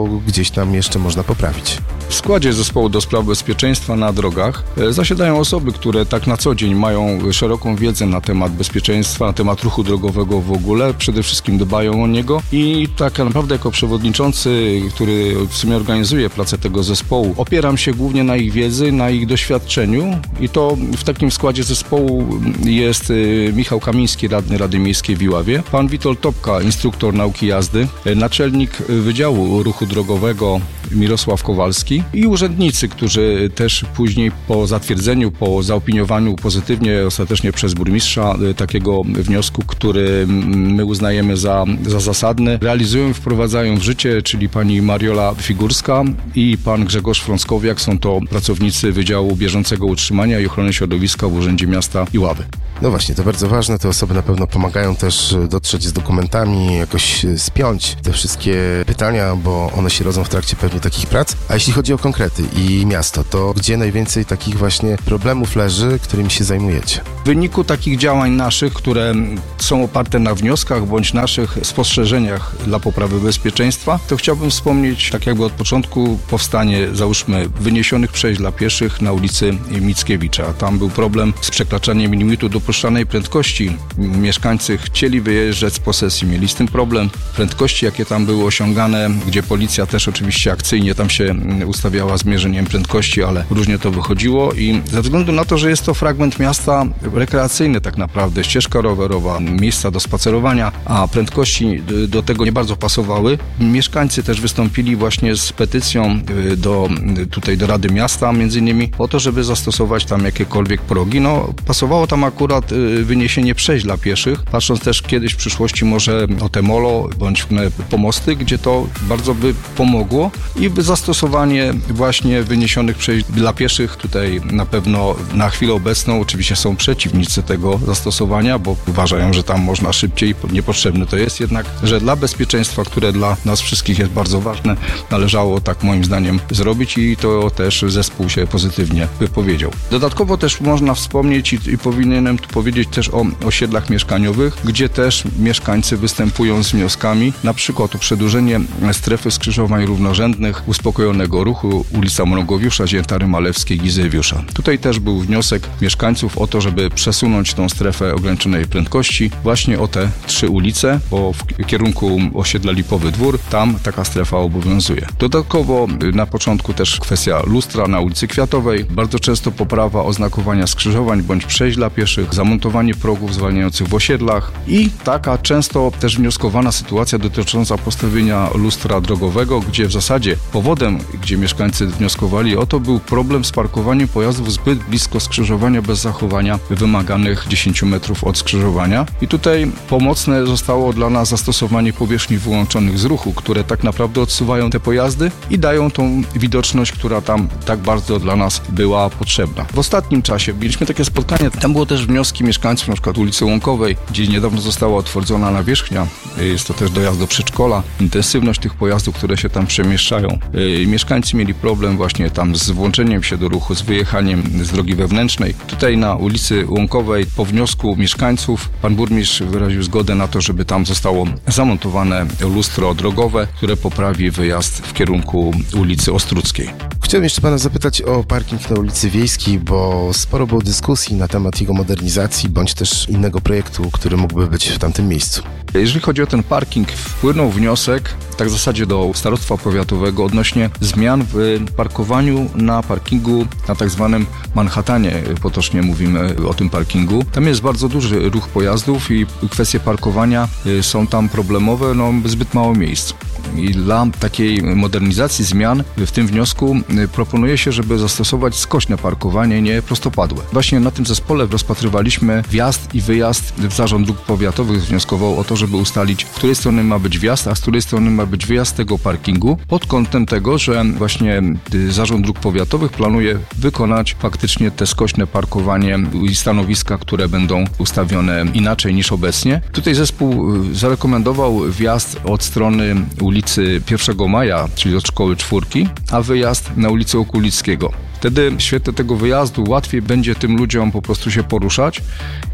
co gdzieś tam jeszcze można poprawić? W składzie Zespołu do Spraw Bezpieczeństwa na Drogach zasiadają osoby, które tak na co dzień mają szeroką wiedzę na temat bezpieczeństwa, na temat ruchu drogowego w ogóle, przede wszystkim dbają o niego i tak naprawdę jako przewodniczący, który w sumie organizuje pracę tego zespołu, opieram się głównie na ich wiedzy, na ich doświadczeniu i to w takim składzie zespołu jest Michał Kamiński, radny Rady Miejskiej w Iławie, pan Witold Topka, instruktor nauki jazdy, naczelnik Wydziału Ruchu Drogowego Mirosław Kowalski i urzędnicy, którzy też później po zatwierdzeniu, po zaopiniowaniu pozytywnie ostatecznie przez burmistrza takiego wniosku, który my uznajemy za zasadny, realizują i wprowadzają w życie, czyli pani Mariola Figurska i pan Grzegorz Frąckowiak. Są to pracownicy Wydziału Bieżącego Utrzymania i Ochrony Środowiska w Urzędzie Miasta Iławy. No właśnie, to bardzo ważne. Te osoby na pewno pomagają też dotrzeć z dokumentami, jakoś spiąć te wszystkie pytania, bo one się rodzą w trakcie pewnie takich prac. A jeśli chodzi o konkrety i miasto, to gdzie najwięcej takich właśnie problemów leży, którymi się zajmujecie? W wyniku takich działań naszych, które są oparte na wnioskach bądź naszych spostrzeżeniach dla poprawy bezpieczeństwa, to chciałbym wspomnieć, tak jakby od początku powstanie, załóżmy, wyniesionych przejść dla pieszych na ulicy Mickiewicza. Tam był problem z przekraczaniem limitu dopuszczanej prędkości. Mieszkańcy chcieli wyjeżdżać z posesji, mieli z tym problem. Prędkości, jakie tam były osiągane, gdzie policja też oczywiście akcyjnie tam się ustawiała z mierzeniem prędkości, ale różnie to wychodziło i ze względu na to, że jest to fragment miasta rekreacyjny tak naprawdę, ścieżka rowerowa, miejsca do spacerowania, a prędkości do tego nie bardzo pasowały. Mieszkańcy też wystąpili właśnie z petycją do Rady Miasta między innymi po to, żeby zastosować tam jakiekolwiek progi. No, pasowało tam akurat wyniesienie przejść dla pieszych, patrząc też kiedyś w przyszłości może o te molo bądź pomosty, gdzie to bardzo by pomogło i zastosowanie właśnie wyniesionych przejść dla pieszych. Tutaj na pewno na chwilę obecną oczywiście są przeciwnicy tego zastosowania, bo uważają, że tam można szybciej, niepotrzebne to jest jednak, że dla bezpieczeństwa, które dla nas wszystkich jest bardzo ważne, należało tak moim zdaniem zrobić i to też zespół się pozytywnie wypowiedział. Dodatkowo też można wspomnieć i powinienem tu powiedzieć też o osiedlach mieszkaniowych, gdzie też mieszkańcy występują z wnioskami, na przykład o przedłużenie strefy skrzyżowań równorzędnych, uspokojonego ruchu, ulica Mrągowiusza, Ziętary Malewskiej, Gizewiusza. Tutaj też był wniosek mieszkańców o to, żeby przesunąć tą strefę ograniczonej prędkości właśnie o te 3 ulice, bo w kierunku osiedla Lipowy Dwór tam taka strefa obowiązuje. Dodatkowo na początku też kwestia lustra na ulicy Kwiatowej, bardzo często poprawa oznakowania skrzyżowań bądź przejść dla pieszych, zamontowanie progów zwalniających w osiedlach i taka często też wnioskowana sytuacja dotycząca postawienia lustra drogowego, gdzie w zasadzie powodem, gdzie mieszkańcy wnioskowali o to, był problem z parkowaniem pojazdów zbyt blisko skrzyżowania bez zachowania wymaganych 10 metrów od skrzyżowania. I tutaj pomocne zostało dla nas zastosowanie powierzchni wyłączonych z ruchu, które tak naprawdę odsuwają te pojazdy i dają tą widoczność, która tam tak bardzo dla nas była potrzebna. W ostatnim czasie mieliśmy takie spotkanie, tam było też wnioski mieszkańców, na przykład ulicy Łąkowej, gdzie niedawno została otworzona nawierzchnia, jest to też dojazd do przedszkola, intensywność tych pojazdów, które się tam przemieszczają. Mieszkańcy mieli problem właśnie tam z włączeniem się do ruchu, z wyjechaniem z drogi wewnętrznej. Tutaj na ulicy Łąkowej po wniosku mieszkańców pan burmistrz wyraził zgodę na to, żeby tam zostało zamontowane lustro drogowe, które poprawi wyjazd w kierunku ulicy Ostruckiej. Chciałem jeszcze pana zapytać o parking na ulicy Wiejskiej, bo sporo było dyskusji na temat jego modernizacji, bądź też innego projektu, który mógłby być w tamtym miejscu. Jeżeli chodzi o ten parking, wpłynął wniosek, tak w zasadzie do starostwa powiatowego odnośnie zmian w parkowaniu na parkingu na tak zwanym Manhattanie, potocznie mówimy o tym parkingu. Tam jest bardzo duży ruch pojazdów i kwestie parkowania są tam problemowe, zbyt mało miejsc. I dla takiej modernizacji zmian w tym wniosku proponuje się, żeby zastosować skośne parkowanie, nie prostopadłe. Właśnie na tym zespole rozpatrywaliśmy wjazd i wyjazd. Zarząd Dróg Powiatowych wnioskował o to, żeby ustalić, z której strony ma być wjazd, a z której strony ma być wyjazd tego parkingu, pod kątem tego, że właśnie Zarząd Dróg Powiatowych planuje wykonać faktycznie te skośne parkowanie i stanowiska, które będą ustawione inaczej niż obecnie. Tutaj zespół zarekomendował wjazd od strony ulicy 1 Maja, czyli od Szkoły 4, a wyjazd na ulicę Okulickiego. Wtedy w świetle tego wyjazdu łatwiej będzie tym ludziom po prostu się poruszać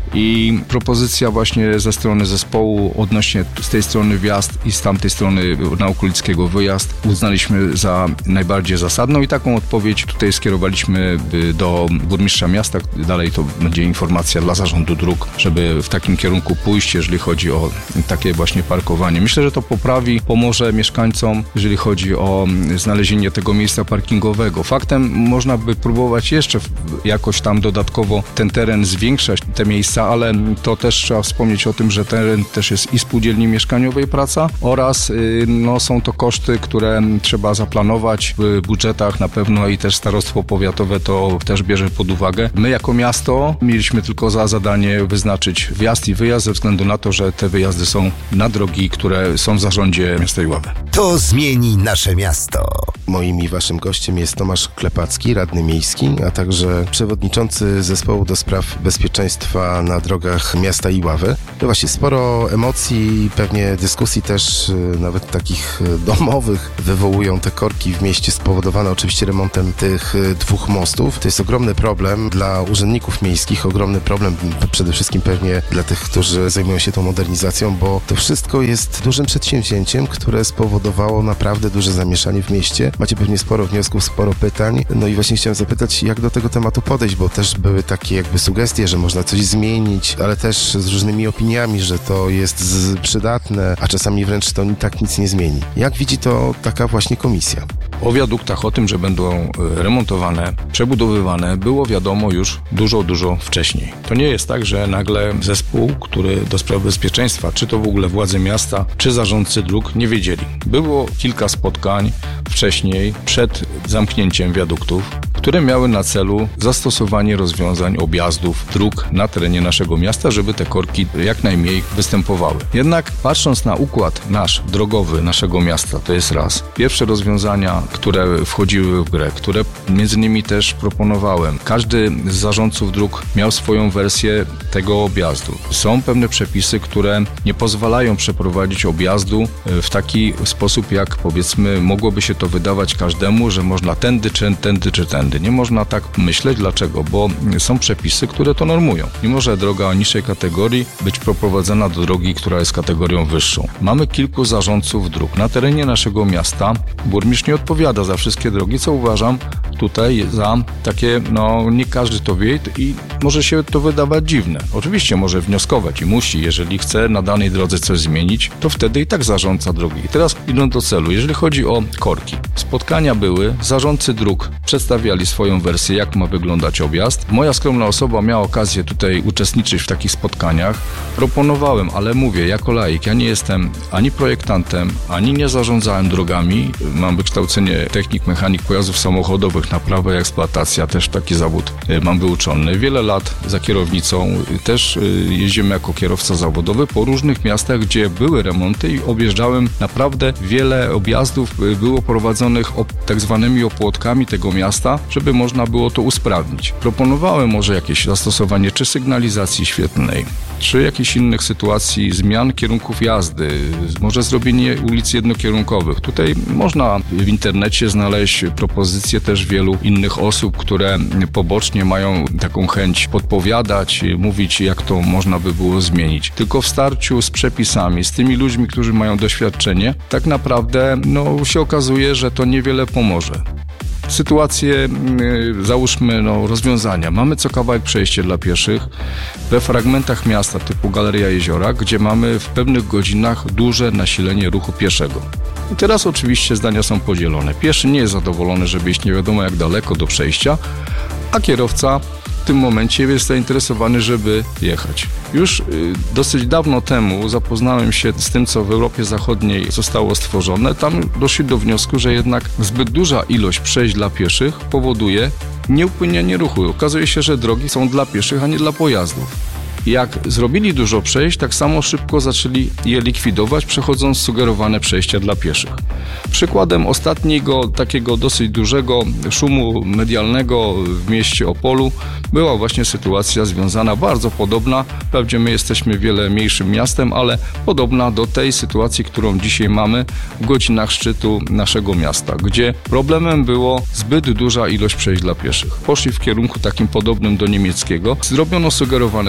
I propozycja właśnie ze strony zespołu odnośnie z tej strony wjazd i z tamtej strony na Okulickiego wyjazd uznaliśmy za najbardziej zasadną i taką odpowiedź tutaj skierowaliśmy do burmistrza miasta. Dalej to będzie informacja dla zarządu dróg, żeby w takim kierunku pójść, jeżeli chodzi o takie właśnie parkowanie. Myślę, że to pomoże mieszkańcom, jeżeli chodzi o znalezienie tego miejsca parkingowego. Faktem można by próbować jeszcze jakoś tam dodatkowo ten teren zwiększać, te miejsca, ale to też trzeba wspomnieć o tym, że teren też jest i spółdzielni mieszkaniowej praca oraz są to koszty, które trzeba zaplanować w budżetach na pewno i też starostwo powiatowe to też bierze pod uwagę. My jako miasto mieliśmy tylko za zadanie wyznaczyć wjazd i wyjazd ze względu na to, że te wyjazdy są na drogi, które są w zarządzie miasta Iławy. To zmieni nasze miasto. Moim i waszym gościem jest Tomasz Klepacki, radny miejski, a także przewodniczący zespołu do spraw bezpieczeństwa na drogach miasta Iławy. To właśnie sporo emocji, pewnie dyskusji też nawet takich domowych wywołują te korki w mieście spowodowane oczywiście remontem tych dwóch mostów. To jest ogromny problem dla urzędników miejskich, ogromny problem przede wszystkim pewnie dla tych, którzy zajmują się tą modernizacją, bo to wszystko jest dużym przedsięwzięciem, które spowodowało naprawdę duże zamieszanie w mieście. Macie pewnie sporo wniosków, sporo pytań. No i właśnie chciałem zapytać, jak do tego tematu podejść, bo też były takie jakby sugestie, że można coś zmienić, ale też z różnymi opiniami, że to jest przydatne, a czasami wręcz to tak nic nie zmieni. Jak widzi to taka właśnie komisja? O wiaduktach, o tym, że będą remontowane, przebudowywane, było wiadomo już dużo wcześniej. To nie jest tak, że nagle zespół, który do spraw bezpieczeństwa, czy to w ogóle władze miasta, czy zarządcy dróg nie wiedzieli. Było kilka spotkań wcześniej, przed zamknięciem wiaduktów, które miały na celu zastosowanie rozwiązań objazdów dróg na terenie naszego miasta, żeby te korki jak najmniej występowały. Jednak patrząc na układ drogowy naszego miasta, to jest raz. Pierwsze rozwiązania, które wchodziły w grę, które między innymi też proponowałem. Każdy z zarządców dróg miał swoją wersję tego objazdu. Są pewne przepisy, które nie pozwalają przeprowadzić objazdu w taki sposób, jak powiedzmy mogłoby się to wydawać każdemu, że można tędy czy tędy. Nie można tak myśleć. Dlaczego? Bo są przepisy, które to normują. Nie może droga o niższej kategorii być proprowadzona do drogi, która jest kategorią wyższą. Mamy kilku zarządców dróg. Na terenie naszego miasta burmistrz nie odpowiada za wszystkie drogi, co uważam tutaj za takie, nie każdy to wie i może się to wydawać dziwne. Oczywiście może wnioskować i musi, jeżeli chce na danej drodze coś zmienić, to wtedy i tak zarządca drogi. I teraz idąc do celu, jeżeli chodzi o korki. Spotkania były, zarządcy dróg przedstawiali swoją wersję, jak ma wyglądać objazd. Moja skromna osoba miała okazję tutaj uczestniczyć w takich spotkaniach. Proponowałem, ale mówię, jako laik, ja nie jestem ani projektantem, ani nie zarządzałem drogami. Mam wykształcenie technik, mechanik pojazdów samochodowych, naprawa i eksploatacja, też taki zawód mam wyuczony. Wiele lat za kierownicą, też jeździmy jako kierowca zawodowy po różnych miastach, gdzie były remonty i objeżdżałem naprawdę wiele objazdów, było prowadzonych tak zwanymi opłotkami tego miasta, żeby można było to usprawnić. Proponowałem może jakieś zastosowanie czy sygnalizacji świetlnej, czy jakichś innych sytuacji, zmian kierunków jazdy, może zrobienie ulic jednokierunkowych. Tutaj można w internecie znaleźć propozycje też wielu innych osób, które pobocznie mają taką chęć podpowiadać, mówić, jak to można by było zmienić. Tylko w starciu z przepisami, z tymi ludźmi, którzy mają doświadczenie, tak naprawdę się okazuje, że to niewiele pomoże. Sytuacje, załóżmy rozwiązania. Mamy co kawałek przejście dla pieszych we fragmentach miasta typu Galeria Jeziora, gdzie mamy w pewnych godzinach duże nasilenie ruchu pieszego. I teraz oczywiście zdania są podzielone. Pieszy nie jest zadowolony, żeby iść nie wiadomo jak daleko do przejścia, a kierowca w tym momencie jest zainteresowany, żeby jechać. Już dosyć dawno temu zapoznałem się z tym, co w Europie Zachodniej zostało stworzone. Tam doszli do wniosku, że jednak zbyt duża ilość przejść dla pieszych powoduje nieupłynianie ruchu. Okazuje się, że drogi są dla pieszych, a nie dla pojazdów. Jak zrobili dużo przejść, tak samo szybko zaczęli je likwidować, przechodząc sugerowane przejścia dla pieszych. Przykładem ostatniego takiego dosyć dużego szumu medialnego w mieście Opolu była właśnie sytuacja związana, bardzo podobna, wprawdzie my jesteśmy wiele mniejszym miastem, ale podobna do tej sytuacji, którą dzisiaj mamy w godzinach szczytu naszego miasta, gdzie problemem było zbyt duża ilość przejść dla pieszych. Poszli w kierunku takim podobnym do niemieckiego, zrobiono sugerowane przejście.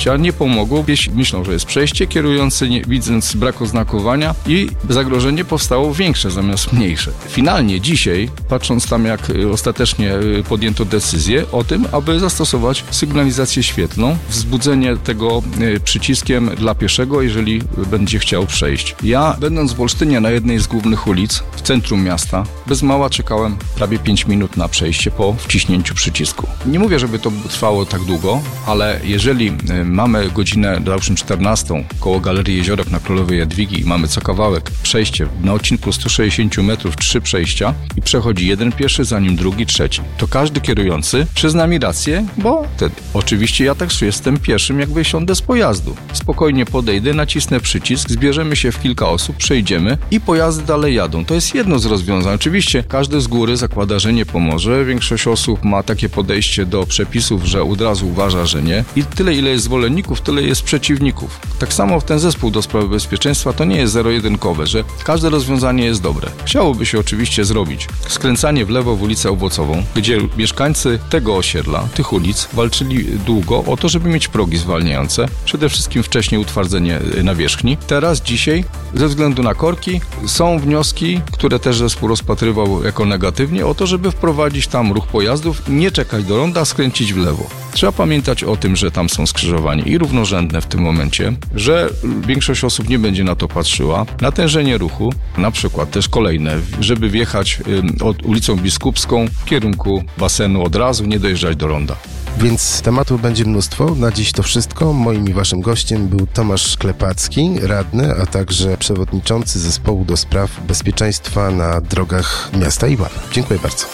przejścia. Nie pomogło, myślą, że jest przejście, kierujący widząc brak oznakowania i zagrożenie powstało większe zamiast mniejsze. Finalnie dzisiaj, patrząc tam jak ostatecznie podjęto decyzję o tym, aby zastosować sygnalizację świetlną, wzbudzenie tego przyciskiem dla pieszego, jeżeli będzie chciał przejść. Ja, będąc w Olsztynie na jednej z głównych ulic w centrum miasta, bez mała czekałem prawie 5 minut na przejście po wciśnięciu przycisku. Nie mówię, żeby to trwało tak długo, ale jeżeli mamy godzinę, załóżmy 14 koło Galerii Jeziorek na Królowej Jadwigi i mamy co kawałek przejście na odcinku 160 metrów, 3 przejścia i przechodzi jeden pieszy, zanim drugi, trzeci, to każdy kierujący przyzna mi rację, bo oczywiście ja też jestem pieszym, jak wysiądę z pojazdu. Spokojnie podejdę, nacisnę przycisk, zbierzemy się w kilka osób, przejdziemy i pojazdy dalej jadą. To jest jedno z rozwiązań. Oczywiście każdy z góry zakłada, że nie pomoże. Większość osób ma takie podejście do przepisów, że od razu uważa, że nie. I tyle, ile jest zwolenników, tyle jest przeciwników. Tak samo w ten zespół do spraw bezpieczeństwa to nie jest zero-jedynkowe, że każde rozwiązanie jest dobre. Chciałoby się oczywiście zrobić skręcanie w lewo w ulicę Owocową, gdzie mieszkańcy tego osiedla, tych ulic walczyli długo o to, żeby mieć progi zwalniające. Przede wszystkim wcześniej utwardzenie nawierzchni. Teraz, dzisiaj, ze względu na korki, są wnioski, które też zespół rozpatrywał jako negatywnie, o to, żeby wprowadzić tam ruch pojazdów, nie czekać do ronda, skręcić w lewo. Trzeba pamiętać o tym, że tam są skrzyżowania i równorzędne w tym momencie, że większość osób nie będzie na to patrzyła. Natężenie ruchu, na przykład też kolejne, żeby wjechać od ulicą Biskupską w kierunku basenu od razu, nie dojeżdżać do ronda. Więc tematów będzie mnóstwo. Na dziś to wszystko. Moim i waszym gościem był Tomasz Klepacki, radny, a także przewodniczący zespołu do spraw bezpieczeństwa na drogach miasta Iławy. Dziękuję bardzo.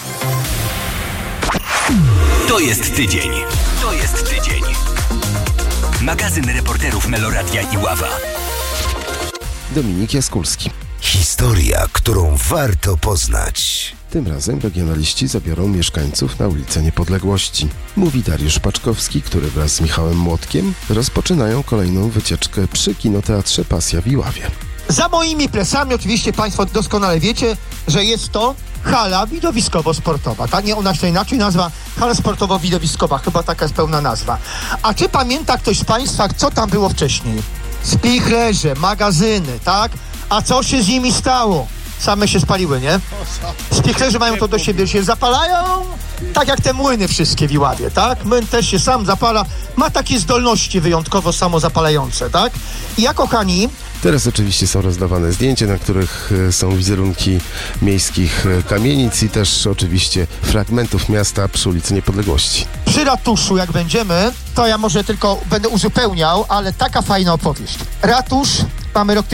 To jest tydzień. To jest tydzień. Magazyn reporterów Meloradia Iława. Dominik Jaskulski. Historia, którą warto poznać. Tym razem regionaliści zabiorą mieszkańców na ulicę Niepodległości. Mówi Dariusz Paczkowski, który wraz z Michałem Młotkiem rozpoczynają kolejną wycieczkę przy kinoteatrze Pasja w Iławie. Za moimi plecami oczywiście Państwo doskonale wiecie, że jest to hala widowiskowo-sportowa. Tak? Nie, ona się inaczej nazywa hala sportowo-widowiskowa. Chyba taka jest pełna nazwa. A czy pamięta ktoś z Państwa, co tam było wcześniej? Spichlerze, magazyny, tak? A co się z nimi stało? Same się spaliły, nie? Spichlerzy mają to do siebie, że się zapalają, tak jak te młyny wszystkie w Iławie, tak? Młyn też się sam zapala, ma takie zdolności wyjątkowo samozapalające, tak? I ja, kochani... Teraz oczywiście są rozdawane zdjęcia, na których są wizerunki miejskich kamienic i też oczywiście fragmentów miasta przy ulicy Niepodległości. Przy ratuszu, jak będziemy, to ja może tylko będę uzupełniał, ale taka fajna opowieść. Ratusz, mamy rok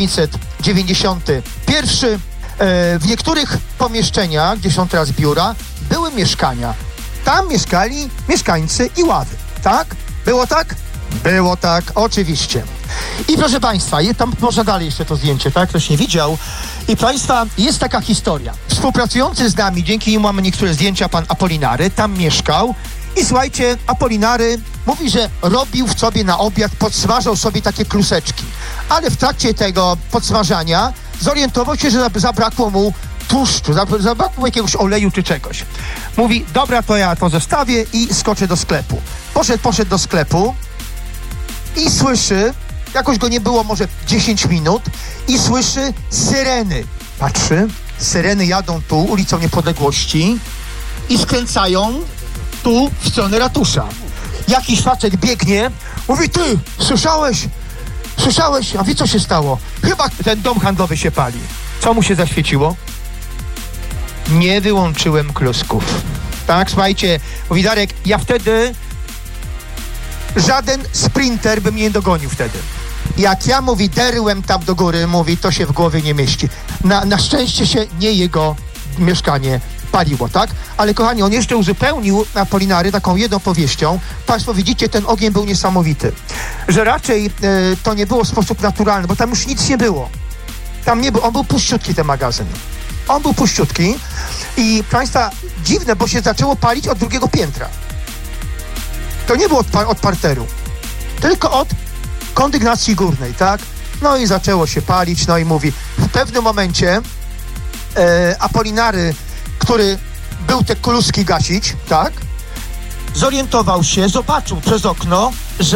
1991. W niektórych pomieszczeniach, gdzie są teraz biura, były mieszkania. Tam mieszkali mieszkańcy Iławy, tak? Było tak? Było tak, oczywiście. I proszę Państwa, tam można dalej jeszcze to zdjęcie, tak? Ktoś nie widział. I Państwa, jest taka historia. Współpracujący z nami, dzięki nim mamy niektóre zdjęcia, pan Apolinary, tam mieszkał. I słuchajcie, Apolinary mówi, że robił w sobie na obiad, podsmażał sobie takie kluseczki. Ale w trakcie tego podsmażania zorientował się, że zabrakło mu tłuszczu, zabrakło mu jakiegoś oleju czy czegoś. Mówi, dobra, to ja to zostawię i skoczę do sklepu. Poszedł do sklepu i słyszy, jakoś go nie było może 10 minut, i słyszy syreny. Patrzy, syreny jadą tu ulicą Niepodległości i skręcają tu w stronę ratusza. Jakiś facet biegnie, mówi, ty, słyszałeś? A wie, co się stało? Chyba ten dom handlowy się pali. Co mu się zaświeciło? Nie wyłączyłem klusków. Tak, słuchajcie, mówi Darek, ja wtedy żaden sprinter by mnie nie dogonił wtedy. Jak ja, mówi, derłem tam do góry, mówi, to się w głowie nie mieści. Na szczęście się nie jego mieszkanie paliło, tak? Ale kochani, on jeszcze uzupełnił Apolinary taką jedną powieścią. Państwo widzicie, ten ogień był niesamowity. Że raczej to nie było w sposób naturalny, bo tam już nic nie było. Tam nie było, on był puściutki, ten magazyn. On był puściutki i Państwa, dziwne, bo się zaczęło palić od drugiego piętra. To nie było od parteru, tylko od kondygnacji górnej, tak? No i zaczęło się palić, no i mówi, w pewnym momencie Apolinary, który był te kluski gasić, tak? Zorientował się, zobaczył przez okno, że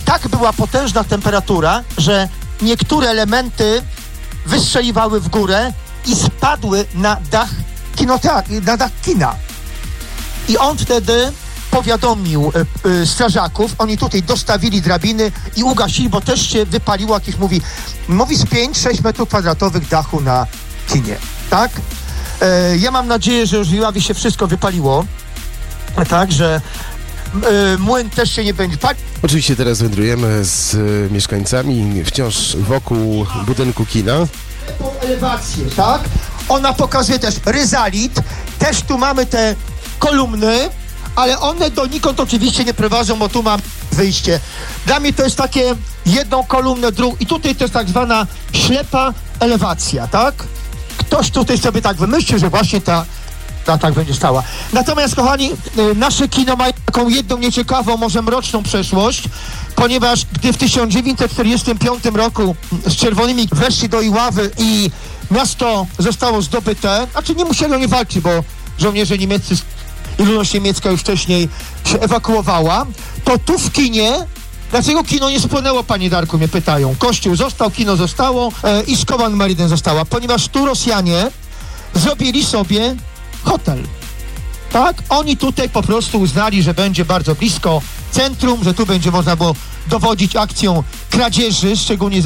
tak była potężna temperatura, że niektóre elementy wystrzeliwały w górę i spadły na dach na dach kina. I on wtedy powiadomił strażaków, oni tutaj dostawili drabiny i ugasili, bo też się wypaliło jakieś, mówi z 5-6 metrów kwadratowych dachu na kinie, tak? Ja mam nadzieję, że już w Iławie się wszystko wypaliło, tak, że młyn też się nie będzie palił. Oczywiście teraz wędrujemy z mieszkańcami wciąż wokół budynku kina. Elewację, tak? Ona pokazuje też ryzalit, też tu mamy te kolumny, ale one donikąd oczywiście nie prowadzą, bo tu mam wyjście. Dla mnie to jest takie jedną kolumnę, drugą i tutaj to jest tak zwana ślepa elewacja, tak? Ktoś tutaj sobie tak wymyślił, że właśnie ta tak będzie stała. Natomiast, kochani, nasze kino ma taką jedną nieciekawą, może mroczną przeszłość, ponieważ gdy w 1945 roku z Czerwonymi weszli do Iławy i miasto zostało zdobyte, znaczy nie musieli oni walczyć, bo żołnierze niemieccy i ludność niemiecka już wcześniej się ewakuowała, to tu w kinie, dlaczego kino nie spłynęło, panie Darku, mnie pytają. Kościół został, kino zostało i szkoła numer 1 została, ponieważ tu Rosjanie zrobili sobie hotel. Tak? Oni tutaj po prostu uznali, że będzie bardzo blisko centrum, że tu będzie można było dowodzić akcją kradzieży, szczególnie